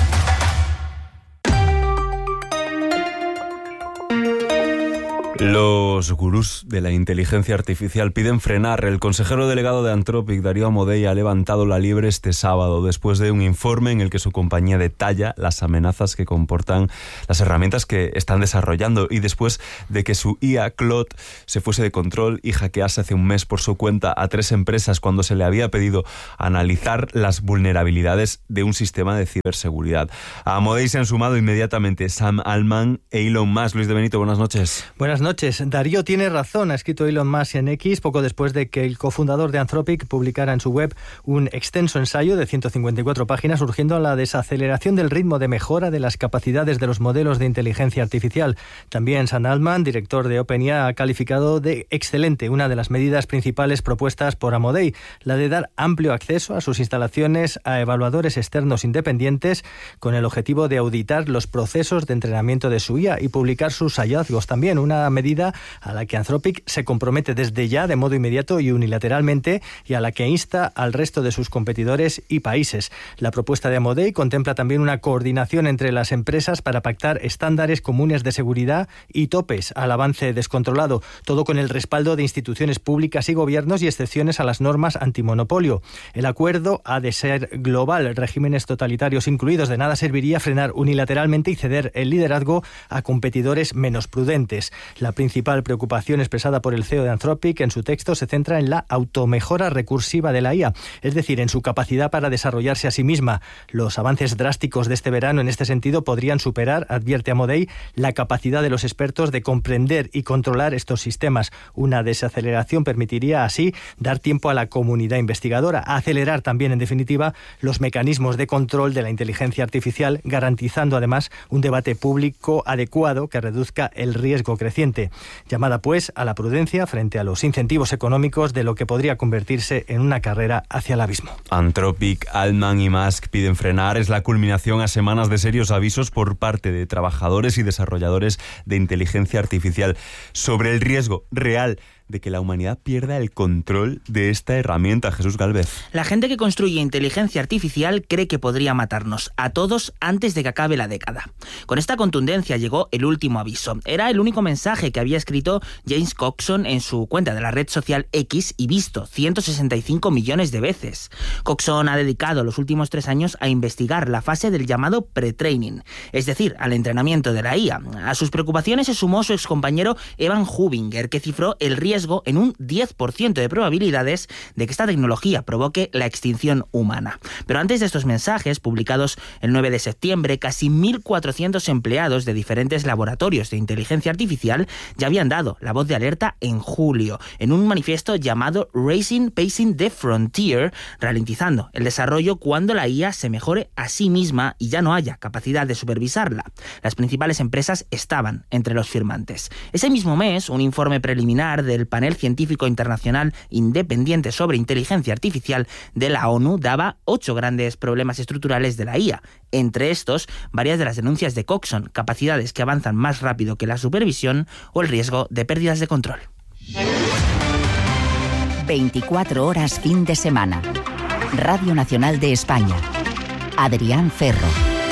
Los gurús de la inteligencia artificial piden frenar. El consejero delegado de Anthropic, Darío Amodei, ha levantado la liebre este sábado después de un informe en el que su compañía detalla las amenazas que comportan las herramientas que están desarrollando y después de que su I A Claude se fuese de control y hackease hace un mes por su cuenta a tres empresas cuando se le había pedido analizar las vulnerabilidades de un sistema de ciberseguridad. A Amodei se han sumado inmediatamente Sam Altman e Elon Musk. Luis de Benito, buenas noches. Buenas noches. Darío tiene razón, ha escrito Elon Musk en X poco después de que el cofundador de Anthropic publicara en su web un extenso ensayo de ciento cincuenta y cuatro páginas urgiendo a la desaceleración del ritmo de mejora de las capacidades de los modelos de inteligencia artificial. También Sam Altman, director de OpenAI, ha calificado de excelente una de las medidas principales propuestas por Amodei, la de dar amplio acceso a sus instalaciones a evaluadores externos independientes con el objetivo de auditar los procesos de entrenamiento de su I A y publicar sus hallazgos. También una medida a la que Anthropic se compromete desde ya de modo inmediato y unilateralmente y a la que insta al resto de sus competidores y países. La propuesta de Amodei contempla también una coordinación entre las empresas para pactar estándares comunes de seguridad y topes al avance descontrolado, todo con el respaldo de instituciones públicas y gobiernos y excepciones a las normas antimonopolio. El acuerdo ha de ser global, regímenes totalitarios incluidos. De nada serviría frenar unilateralmente y ceder el liderazgo a competidores menos prudentes. La principal preocupación expresada por el C E O de Anthropic en su texto se centra en la automejora recursiva de la I A, es decir, en su capacidad para desarrollarse a sí misma. Los avances drásticos de este verano en este sentido podrían superar, advierte Amodei, la capacidad de los expertos de comprender y controlar estos sistemas. Una desaceleración permitiría así dar tiempo a la comunidad investigadora, a acelerar también, en definitiva, los mecanismos de control de la inteligencia artificial, garantizando además un debate público adecuado que reduzca el riesgo creciente. Llamada pues a la prudencia frente a los incentivos económicos de lo que podría convertirse en una carrera hacia el abismo. Anthropic, Altman y Musk piden frenar. Es la culminación a semanas de serios avisos por parte de trabajadores y desarrolladores de inteligencia artificial sobre el riesgo real de que la humanidad pierda el control de esta herramienta. Jesús Gálvez. La gente que construye inteligencia artificial cree que podría matarnos a todos antes de que acabe la década. Con esta contundencia llegó el último aviso. Era el único mensaje que había escrito James Coxon en su cuenta de la red social X y visto ciento sesenta y cinco millones de veces. Coxon ha dedicado los últimos tres años a investigar la fase del llamado pre-training, es decir, al entrenamiento de la I A. A sus preocupaciones se sumó su excompañero Evan Hubinger, que cifró el riesgo en un diez por ciento de probabilidades de que esta tecnología provoque la extinción humana. Pero antes de estos mensajes, publicados el nueve de septiembre, casi mil cuatrocientos empleados de diferentes laboratorios de inteligencia artificial ya habían dado la voz de alerta en julio, en un manifiesto llamado Racing Pacing the Frontier, ralentizando el desarrollo cuando la I A se mejore a sí misma y ya no haya capacidad de supervisarla. Las principales empresas estaban entre los firmantes. Ese mismo mes, un informe preliminar del Panel Científico Internacional Independiente sobre Inteligencia Artificial de la ONU daba ocho grandes problemas estructurales de la I A. Entre estos, varias de las denuncias de Coxon, capacidades que avanzan más rápido que la supervisión o el riesgo de pérdidas de control. veinticuatro horas fin de semana. Radio Nacional de España. Adrián Ferro.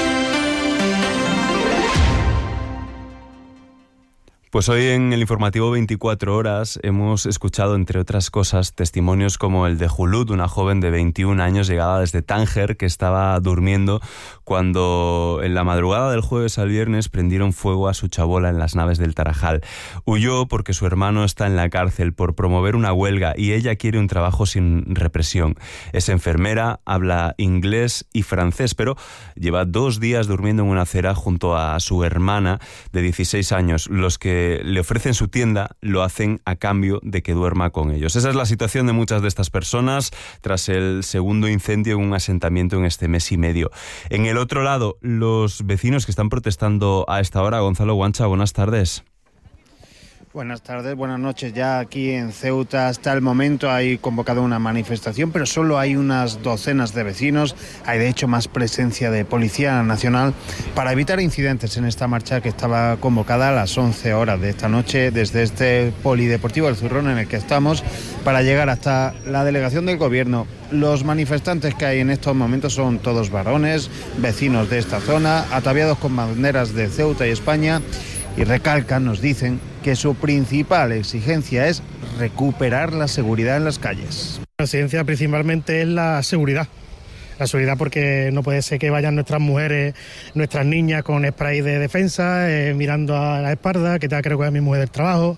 Pues hoy en el informativo veinticuatro horas hemos escuchado, entre otras cosas, testimonios como el de Julud, una joven de veintiún años llegada desde Tánger que estaba durmiendo cuando en la madrugada del jueves al viernes prendieron fuego a su chabola en las naves del Tarajal. Huyó porque su hermano está en la cárcel por promover una huelga y ella quiere un trabajo sin represión. Es enfermera, habla inglés y francés, pero lleva dos días durmiendo en una acera junto a su hermana de dieciséis años, los que que le ofrecen su tienda lo hacen a cambio de que duerma con ellos. Esa es la situación de muchas de estas personas tras el segundo incendio en un asentamiento en este mes y medio. En el otro lado, los vecinos que están protestando a esta hora. Gonzalo Guancha, buenas tardes. Buenas tardes, buenas noches. Ya aquí en Ceuta hasta el momento hay convocado una manifestación, pero solo hay unas docenas de vecinos. Hay de hecho más presencia de Policía Nacional para evitar incidentes en esta marcha que estaba convocada a las once horas de esta noche desde este Polideportivo El Zurrón en el que estamos para llegar hasta la delegación del Gobierno. Los manifestantes que hay en estos momentos son todos varones, vecinos de esta zona, ataviados con banderas de Ceuta y España. Y recalcan, nos dicen, que su principal exigencia es recuperar la seguridad en las calles. La exigencia principalmente es la seguridad. La seguridad porque no puede ser que vayan nuestras mujeres, nuestras niñas con spray de defensa, eh, mirando a la espalda, que tenga que recoger a mi mujer del trabajo.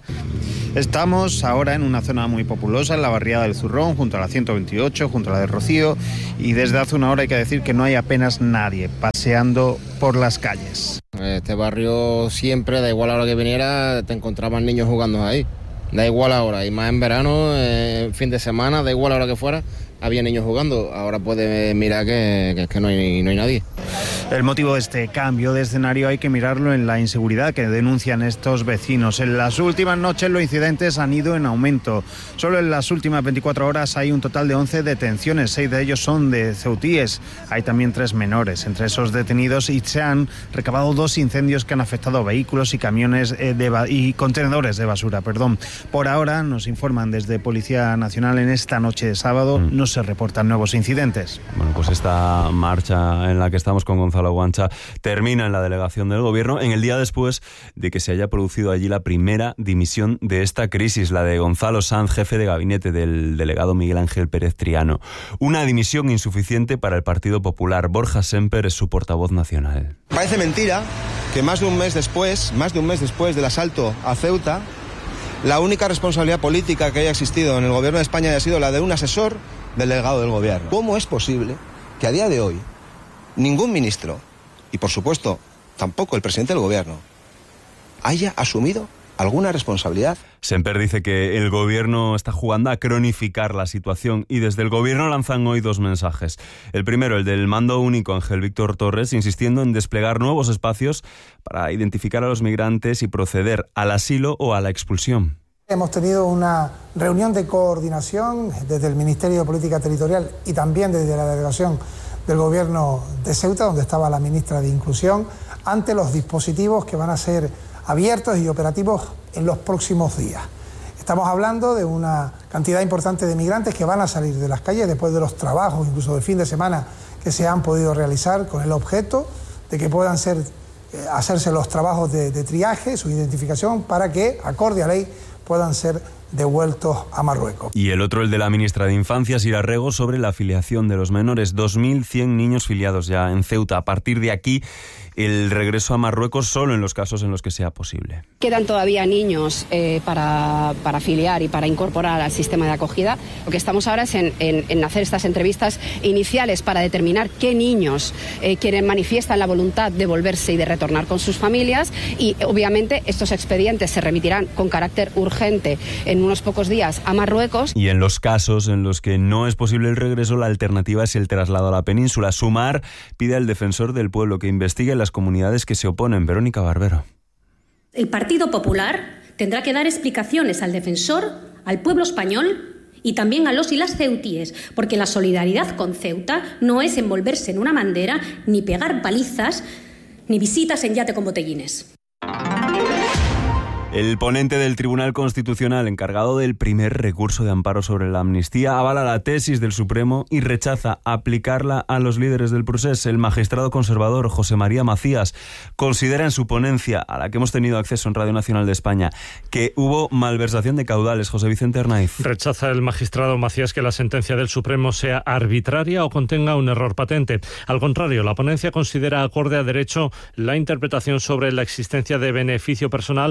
Estamos ahora en una zona muy populosa, en la barriada del Zurrón, junto a la ciento veintiocho, junto a la de Rocío, y desde hace una hora hay que decir que no hay apenas nadie paseando por las calles. Este barrio siempre, da igual a la hora que viniera, te encontraban niños jugando ahí. Da igual ahora, y más en verano, eh, fin de semana, da igual a la hora que fuera, había niños jugando. Ahora puede mirar que, que, que no, hay, no hay nadie. El motivo de este cambio de escenario hay que mirarlo en la inseguridad que denuncian estos vecinos. En las últimas noches los incidentes han ido en aumento. Solo en las últimas veinticuatro horas hay un total de once detenciones, seis de ellos son de ceutíes. Hay también tres menores entre esos detenidos y se han recabado dos incendios que han afectado vehículos y camiones eh, de y contenedores de basura. Perdón. Por ahora, nos informan desde Policía Nacional, en esta noche de sábado mm. no se reportan nuevos incidentes. Bueno, pues esta marcha en la que estamos con Gonzalo Guancha termina en la delegación del Gobierno en el día después de que se haya producido allí la primera dimisión de esta crisis, la de Gonzalo Sanz, jefe de gabinete del delegado Miguel Ángel Pérez Triano. Una dimisión insuficiente para el Partido Popular. Borja Semper es su portavoz nacional. Parece mentira que más de un mes después, más de un mes después del asalto a Ceuta, la única responsabilidad política que haya existido en el Gobierno de España haya sido la de un asesor del delegado del Gobierno. ¿Cómo es posible que a día de hoy ningún ministro, y por supuesto tampoco el presidente del Gobierno, haya asumido alguna responsabilidad? Semper dice que el Gobierno está jugando a cronificar la situación y desde el Gobierno lanzan hoy dos mensajes. El primero, el del mando único Ángel Víctor Torres, insistiendo en desplegar nuevos espacios para identificar a los migrantes y proceder al asilo o a la expulsión. Hemos tenido una reunión de coordinación desde el Ministerio de Política Territorial y también desde la delegación del Gobierno de Ceuta, donde estaba la ministra de Inclusión, ante los dispositivos que van a ser abiertos y operativos en los próximos días. Estamos hablando de una cantidad importante de migrantes que van a salir de las calles después de los trabajos, incluso del fin de semana, que se han podido realizar con el objeto de que puedan ser, eh, hacerse los trabajos de, de triaje, su identificación, para que, acorde a ley, puedan ser devueltos a Marruecos. Y el otro, el de la ministra de Infancia, Sira Rego, sobre la filiación de los menores. dos mil cien niños filiados ya en Ceuta. A partir de aquí, el regreso a Marruecos solo en los casos en los que sea posible. Quedan todavía niños eh, para, para filiar y para incorporar al sistema de acogida. Lo que estamos ahora es en, en, en hacer estas entrevistas iniciales para determinar qué niños eh, quieren, manifiestan la voluntad de volverse y de retornar con sus familias, y obviamente estos expedientes se remitirán con carácter urgente en unos pocos días a Marruecos. Y en los casos en los que no es posible el regreso, la alternativa es el traslado a la península. Sumar pide al defensor del pueblo que investigue las comunidades que se oponen. Verónica Barbero. El Partido Popular tendrá que dar explicaciones al defensor, al pueblo español y también a los y las ceutíes, porque la solidaridad con Ceuta no es envolverse en una bandera, ni pegar palizas, ni visitas en yate con botellines. El ponente del Tribunal Constitucional encargado del primer recurso de amparo sobre la amnistía avala la tesis del Supremo y rechaza aplicarla a los líderes del procés. El magistrado conservador José María Macías considera en su ponencia, a la que hemos tenido acceso en Radio Nacional de España, que hubo malversación de caudales. José Vicente Hernáiz. Rechaza el magistrado Macías que la sentencia del Supremo sea arbitraria o contenga un error patente. Al contrario, la ponencia considera acorde a derecho la interpretación sobre la existencia de beneficio personal al ente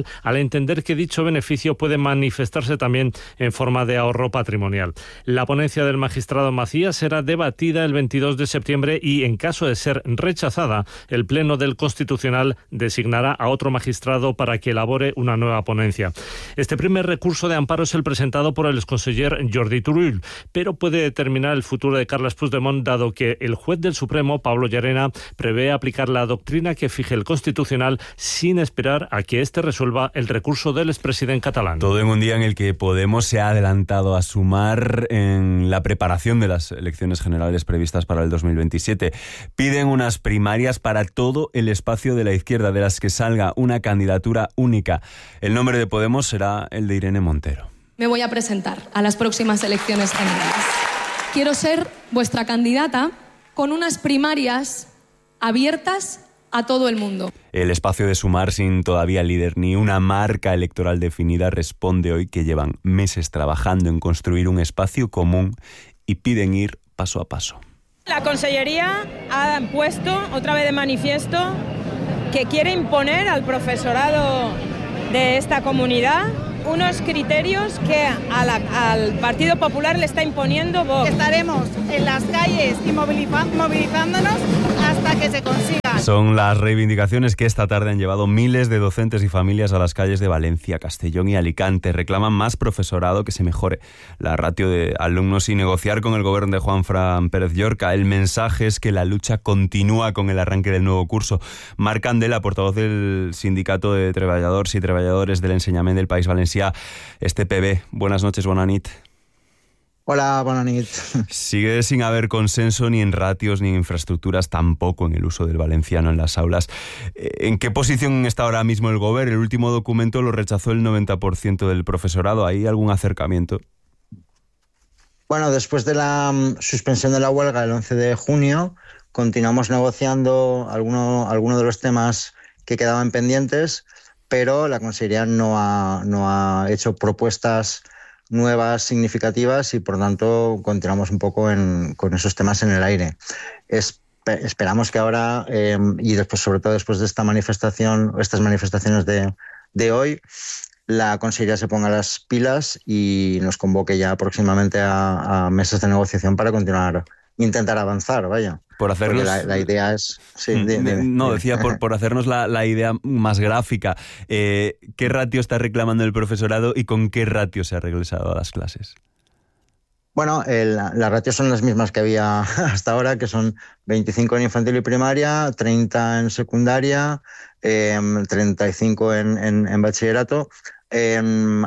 entender que dicho beneficio puede manifestarse también en forma de ahorro patrimonial. La ponencia del magistrado Macías será debatida el veintidós de septiembre y, en caso de ser rechazada, el Pleno del Constitucional designará a otro magistrado para que elabore una nueva ponencia. Este primer recurso de amparo es el presentado por el exconseller Jordi Turull, pero puede determinar el futuro de Carles Puigdemont, dado que el juez del Supremo, Pablo Llarena, prevé aplicar la doctrina que fije el Constitucional sin esperar a que éste resuelva el recurso del expresidente catalán. Todo en un día en el que Podemos se ha adelantado a sumar en la preparación de las elecciones generales previstas para el dos mil veintisiete. Piden unas primarias para todo el espacio de la izquierda, de las que salga una candidatura única. El nombre de Podemos será el de Irene Montero. Me voy a presentar a las próximas elecciones generales. Quiero ser vuestra candidata con unas primarias abiertas a todo el mundo. El espacio de Sumar, sin todavía líder ni una marca electoral definida, responde hoy que llevan meses trabajando en construir un espacio común y piden ir paso a paso. La Consellería ha puesto otra vez de manifiesto que quiere imponer al profesorado de esta comunidad unos criterios que a la, al Partido Popular le está imponiendo Vox. Estaremos en las calles y movilizándonos hasta que se consiga. Son las reivindicaciones que esta tarde han llevado miles de docentes y familias a las calles de Valencia, Castellón y Alicante. Reclaman más profesorado, que se mejore la ratio de alumnos y negociar con el gobierno de Juanfran Pérez Llorca. El mensaje es que la lucha continúa con el arranque del nuevo curso. Marc Candela, portavoz del Sindicato de Treballadors y Treballadores del Enseñament del País Valencià, este P B. Buenas noches, bona nit. Hola, buenas noches. Sigue sin haber consenso ni en ratios ni en infraestructuras, tampoco en el uso del valenciano en las aulas. ¿En qué posición está ahora mismo el gobierno? El último documento lo rechazó el noventa por ciento del profesorado. ¿Hay algún acercamiento? Bueno, después de la suspensión de la huelga el once de junio, continuamos negociando algunos alguno de los temas que quedaban pendientes, pero la Consellería no ha, no ha hecho propuestas nuevas significativas y por tanto continuamos un poco en, con esos temas en el aire. Es, esperamos que ahora eh, y después, sobre todo después de esta manifestación, estas manifestaciones de, de hoy, la Consellería se ponga las pilas y nos convoque ya próximamente a, a mesas de negociación para continuar, intentar avanzar, vaya. Por hacernos... La, la idea es... Sí, de, de, no, de, decía por, por hacernos la, la idea más gráfica. Eh, ¿Qué ratio está reclamando el profesorado y con qué ratio se ha regresado a las clases? Bueno, el, las ratios son las mismas que había hasta ahora, que son veinticinco en infantil y primaria, treinta en secundaria, eh, treinta y cinco en, en, en bachillerato. Eh, en,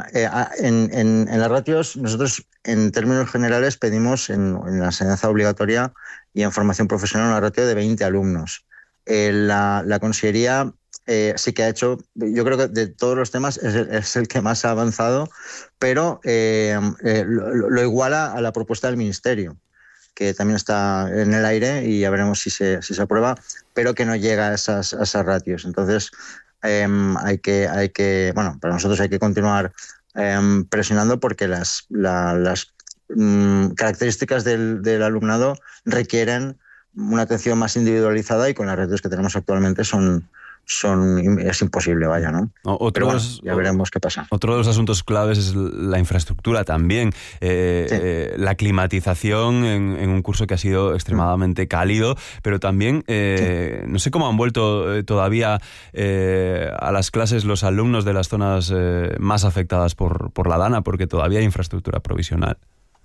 en, en las ratios, nosotros en términos generales pedimos en, en la enseñanza obligatoria y en formación profesional una ratio de veinte alumnos. Eh, la, la Consellería eh, sí que ha hecho, yo creo que de todos los temas es el, es el que más ha avanzado, pero eh, eh, lo, lo iguala a la propuesta del Ministerio, que también está en el aire y ya veremos si se, si se aprueba, pero que no llega a esas, a esas ratios. Entonces, eh, hay que, hay que, bueno, para nosotros hay que continuar eh, presionando porque las, la, las mm, características del, del alumnado requieren una atención más individualizada y con las redes que tenemos actualmente son... son es imposible, vaya, ¿no? Otro Pero bueno, los, ya veremos qué pasa. Otro de los asuntos claves es la infraestructura también. Eh, sí. eh, la climatización en, en un curso que ha sido extremadamente cálido, pero también, eh, sí. no sé cómo han vuelto eh, todavía eh, a las clases los alumnos de las zonas eh, más afectadas por, por la Dana, porque todavía hay infraestructura provisional.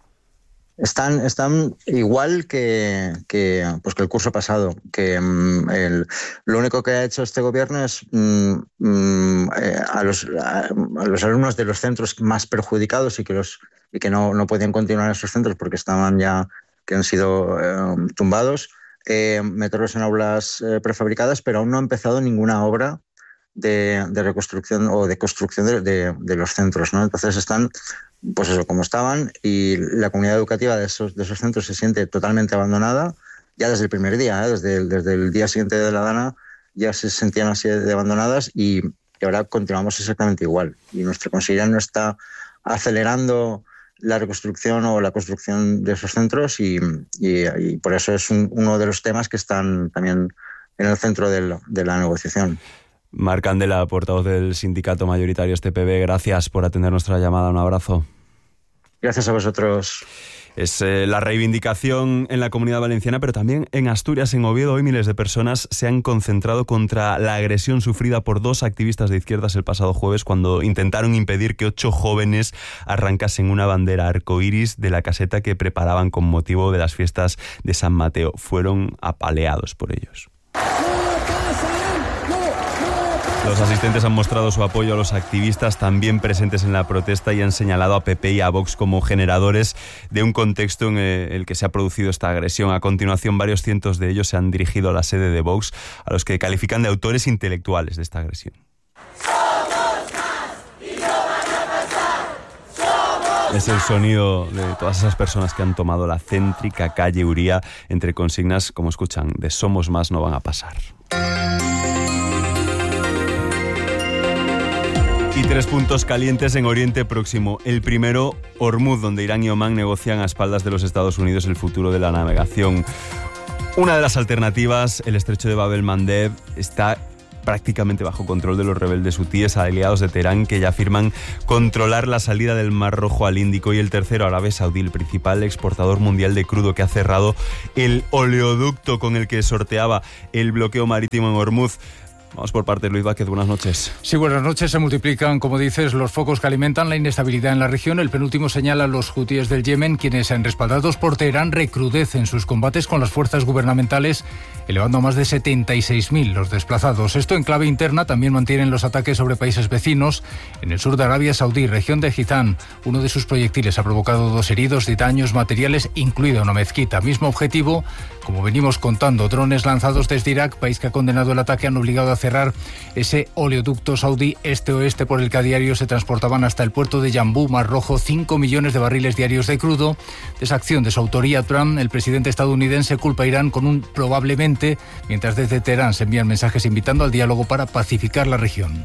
Están, están igual que, que, pues que el curso pasado, que mm, el, lo único que ha hecho este gobierno es mm, mm, eh, a, los, a, a los alumnos de los centros más perjudicados y que, los, y que no, no podían continuar en esos centros porque estaban ya, que han sido eh, tumbados, eh, meterlos en aulas eh, prefabricadas, pero aún no ha empezado ninguna obra de, de reconstrucción o de construcción de, de, de los centros, ¿no? Entonces están... pues eso, como estaban, y la comunidad educativa de esos, de esos centros se siente totalmente abandonada, ya desde el primer día, ¿eh? desde, el, desde el día siguiente de la Dana ya se sentían así de abandonadas y, y ahora continuamos exactamente igual. Y nuestra Consellería no está acelerando la reconstrucción o la construcción de esos centros y, y, y por eso es un, uno de los temas que están también en el centro de la, de la negociación. Mar Candela, portavoz del sindicato mayoritario S T P B, gracias por atender nuestra llamada. Un abrazo. Gracias a vosotros. Es eh, la reivindicación en la Comunidad Valenciana, pero también en Asturias, en Oviedo. Hoy miles de personas se han concentrado contra la agresión sufrida por dos activistas de izquierdas el pasado jueves cuando intentaron impedir que ocho jóvenes arrancasen una bandera arcoíris de la caseta que preparaban con motivo de las fiestas de San Mateo. Fueron apaleados por ellos. Los asistentes han mostrado su apoyo a los activistas también presentes en la protesta y han señalado a P P y a Vox como generadores de un contexto en el que se ha producido esta agresión. A continuación, varios cientos de ellos se han dirigido a la sede de Vox, a los que califican de autores intelectuales de esta agresión. Es el sonido de todas esas personas que han tomado la céntrica calle Uría entre consignas, como escuchan, de Somos Más no van a pasar. Y tres puntos calientes en Oriente Próximo. El primero, Hormuz, donde Irán y Omán negocian a espaldas de los Estados Unidos el futuro de la navegación. Una de las alternativas, el estrecho de Bab el-Mandeb, está prácticamente bajo control de los rebeldes hutíes, aliados de Teherán, que ya afirman controlar la salida del Mar Rojo al Índico. Y el tercero, Arabia Saudí, el principal exportador mundial de crudo, que ha cerrado el oleoducto con el que sorteaba el bloqueo marítimo en Hormuz. Vamos por partes, Luis Vázquez, buenas noches. Sí, buenas noches. Se multiplican, como dices, los focos que alimentan la inestabilidad en la región. El penúltimo señala a los hutíes del Yemen, quienes, respaldados por Teherán, recrudecen sus combates con las fuerzas gubernamentales, elevando a más de setenta y seis mil los desplazados. Esto en clave interna. También mantienen los ataques sobre países vecinos. En el sur de Arabia Saudí, región de Jizán, uno de sus proyectiles ha provocado dos heridos y daños materiales, incluida una mezquita. Mismo objetivo, como venimos contando, drones lanzados desde Irak, país que ha condenado el ataque, han obligado a cerrar ese oleoducto saudí este-oeste por el que a diario se transportaban hasta el puerto de Yambú, Mar Rojo, cinco millones de barriles diarios de crudo. De esa acción de su autoría, Trump, el presidente estadounidense, culpa a Irán con un probablemente, mientras desde Teherán se envían mensajes invitando al diálogo para pacificar la región.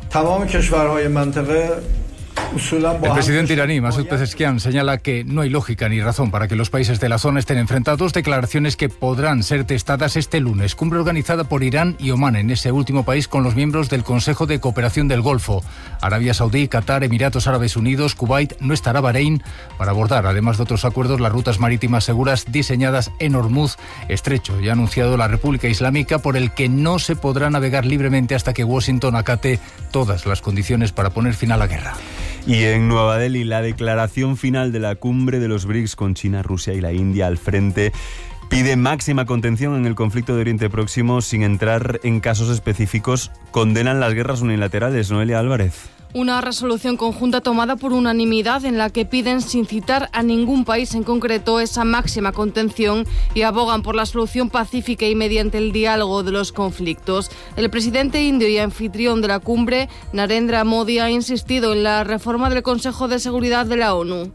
El presidente iraní, Masoud Pezeshkian, señala que no hay lógica ni razón para que los países de la zona estén enfrentados, declaraciones que podrán ser testadas este lunes. Cumbre organizada por Irán y Omán, en ese último país con los miembros del Consejo de Cooperación del Golfo. Arabia Saudí, Qatar, Emiratos Árabes Unidos, Kuwait, no estará Bahrein, para abordar, además de otros acuerdos, las rutas marítimas seguras diseñadas en Hormuz, estrecho ya anunciado la República Islámica, por el que no se podrá navegar libremente hasta que Washington acate todas las condiciones para poner fin a la guerra. Y en Nueva Delhi, la declaración final de la cumbre de los BRICS, con China, Rusia y la India al frente, pide máxima contención en el conflicto de Oriente Próximo sin entrar en casos específicos. Condenan las guerras unilaterales. Noelia Álvarez. Una resolución conjunta tomada por unanimidad en la que piden, sin citar a ningún país en concreto, esa máxima contención y abogan por la solución pacífica y mediante el diálogo de los conflictos. El presidente indio y anfitrión de la cumbre, Narendra Modi, ha insistido en la reforma del Consejo de Seguridad de la ONU.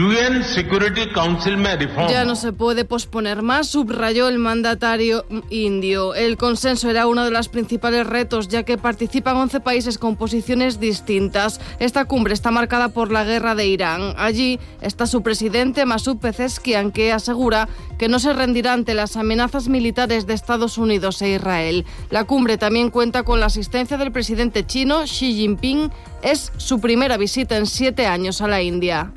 Ya no se puede posponer más, subrayó el mandatario indio. El consenso era uno de los principales retos, ya que participan once países con posiciones distintas. Esta cumbre está marcada por la guerra de Irán. Allí está su presidente, Masoud Pezeshkian, que asegura que no se rendirá ante las amenazas militares de Estados Unidos e Israel. La cumbre también cuenta con la asistencia del presidente chino, Xi Jinping. Es su primera visita en siete años a la India.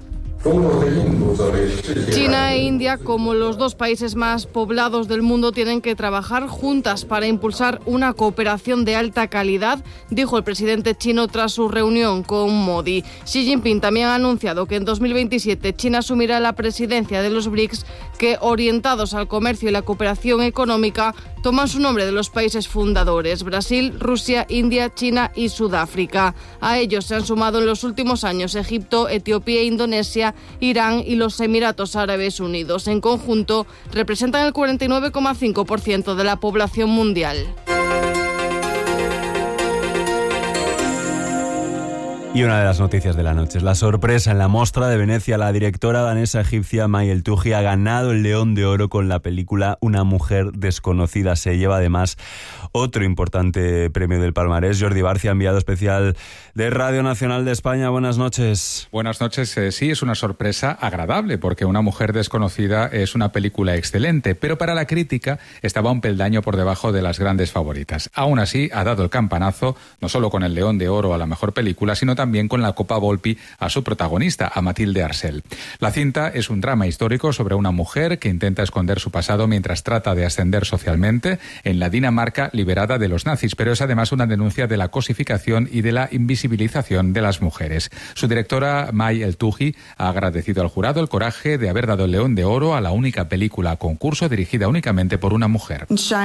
China e India, como los dos países más poblados del mundo, tienen que trabajar juntas para impulsar una cooperación de alta calidad, dijo el presidente chino tras su reunión con Modi. Xi Jinping también ha anunciado que en dos mil veintisiete China asumirá la presidencia de los BRICS, que, orientados al comercio y la cooperación económica, toman su nombre de los países fundadores: Brasil, Rusia, India, China y Sudáfrica. A ellos se han sumado en los últimos años Egipto, Etiopía, Indonesia, Irán y los Emiratos Árabes Unidos. En conjunto, representan el cuarenta y nueve coma cinco por ciento de la población mundial. Y una de las noticias de la noche es la sorpresa en la Mostra de Venecia. La directora danesa egipcia May El-Touhi ha ganado el León de Oro con la película Una mujer desconocida. Se lleva además otro importante premio del palmarés. Jordi Barcia, enviado especial de Radio Nacional de España. Buenas noches. Buenas noches. Eh, sí, es una sorpresa agradable porque Una mujer desconocida es una película excelente, pero para la crítica estaba un peldaño por debajo de las grandes favoritas. Aún así, ha dado el campanazo no solo con el León de Oro a la mejor película, sino también con la Copa Volpi a su protagonista, a Mathilde Arcel. La cinta es un drama histórico sobre una mujer que intenta esconder su pasado mientras trata de ascender socialmente en la Dinamarca liberada de los nazis, pero es además una denuncia de la cosificación y de la invisibilización de las mujeres. Su directora, May El-Touhi, ha agradecido al jurado el coraje de haber dado el León de Oro a la única película a concurso dirigida únicamente por una mujer.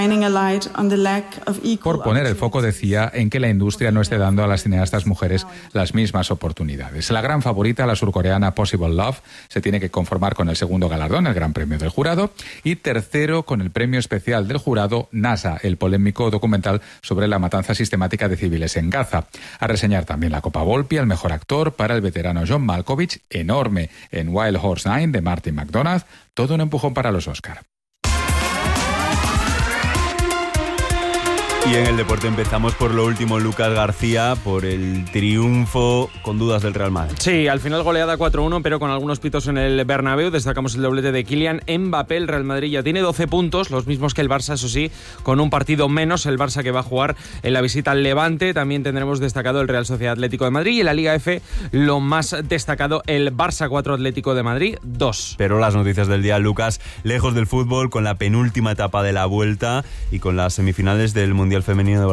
Por poner el foco, decía, en que la industria no esté dando a las cineastas mujeres la las mismas oportunidades. La gran favorita, la surcoreana Possible Love, se tiene que conformar con el segundo galardón, el Gran Premio del Jurado, y tercero con el premio especial del jurado NASA, el polémico documental sobre la matanza sistemática de civiles en Gaza. A reseñar también la Copa Volpi al mejor actor para el veterano John Malkovich, enorme en Wild Horse nueve de Martin McDonagh, todo un empujón para los Oscar. Y en el deporte empezamos por lo último, Lucas García, por el triunfo con dudas del Real Madrid. Sí, al final goleada cuatro uno, pero con algunos pitos en el Bernabéu. Destacamos el doblete de Kylian Mbappé. El Real Madrid ya tiene doce puntos, los mismos que el Barça, eso sí, con un partido menos. El Barça que va a jugar en la visita al Levante. También tendremos destacado el Real Sociedad Atlético de Madrid. Y en la Liga F, lo más destacado, el Barça cuatro, Atlético de Madrid dos. Pero las noticias del día, Lucas, lejos del fútbol, con la penúltima etapa de la Vuelta y con las semifinales del Mundial Femenino de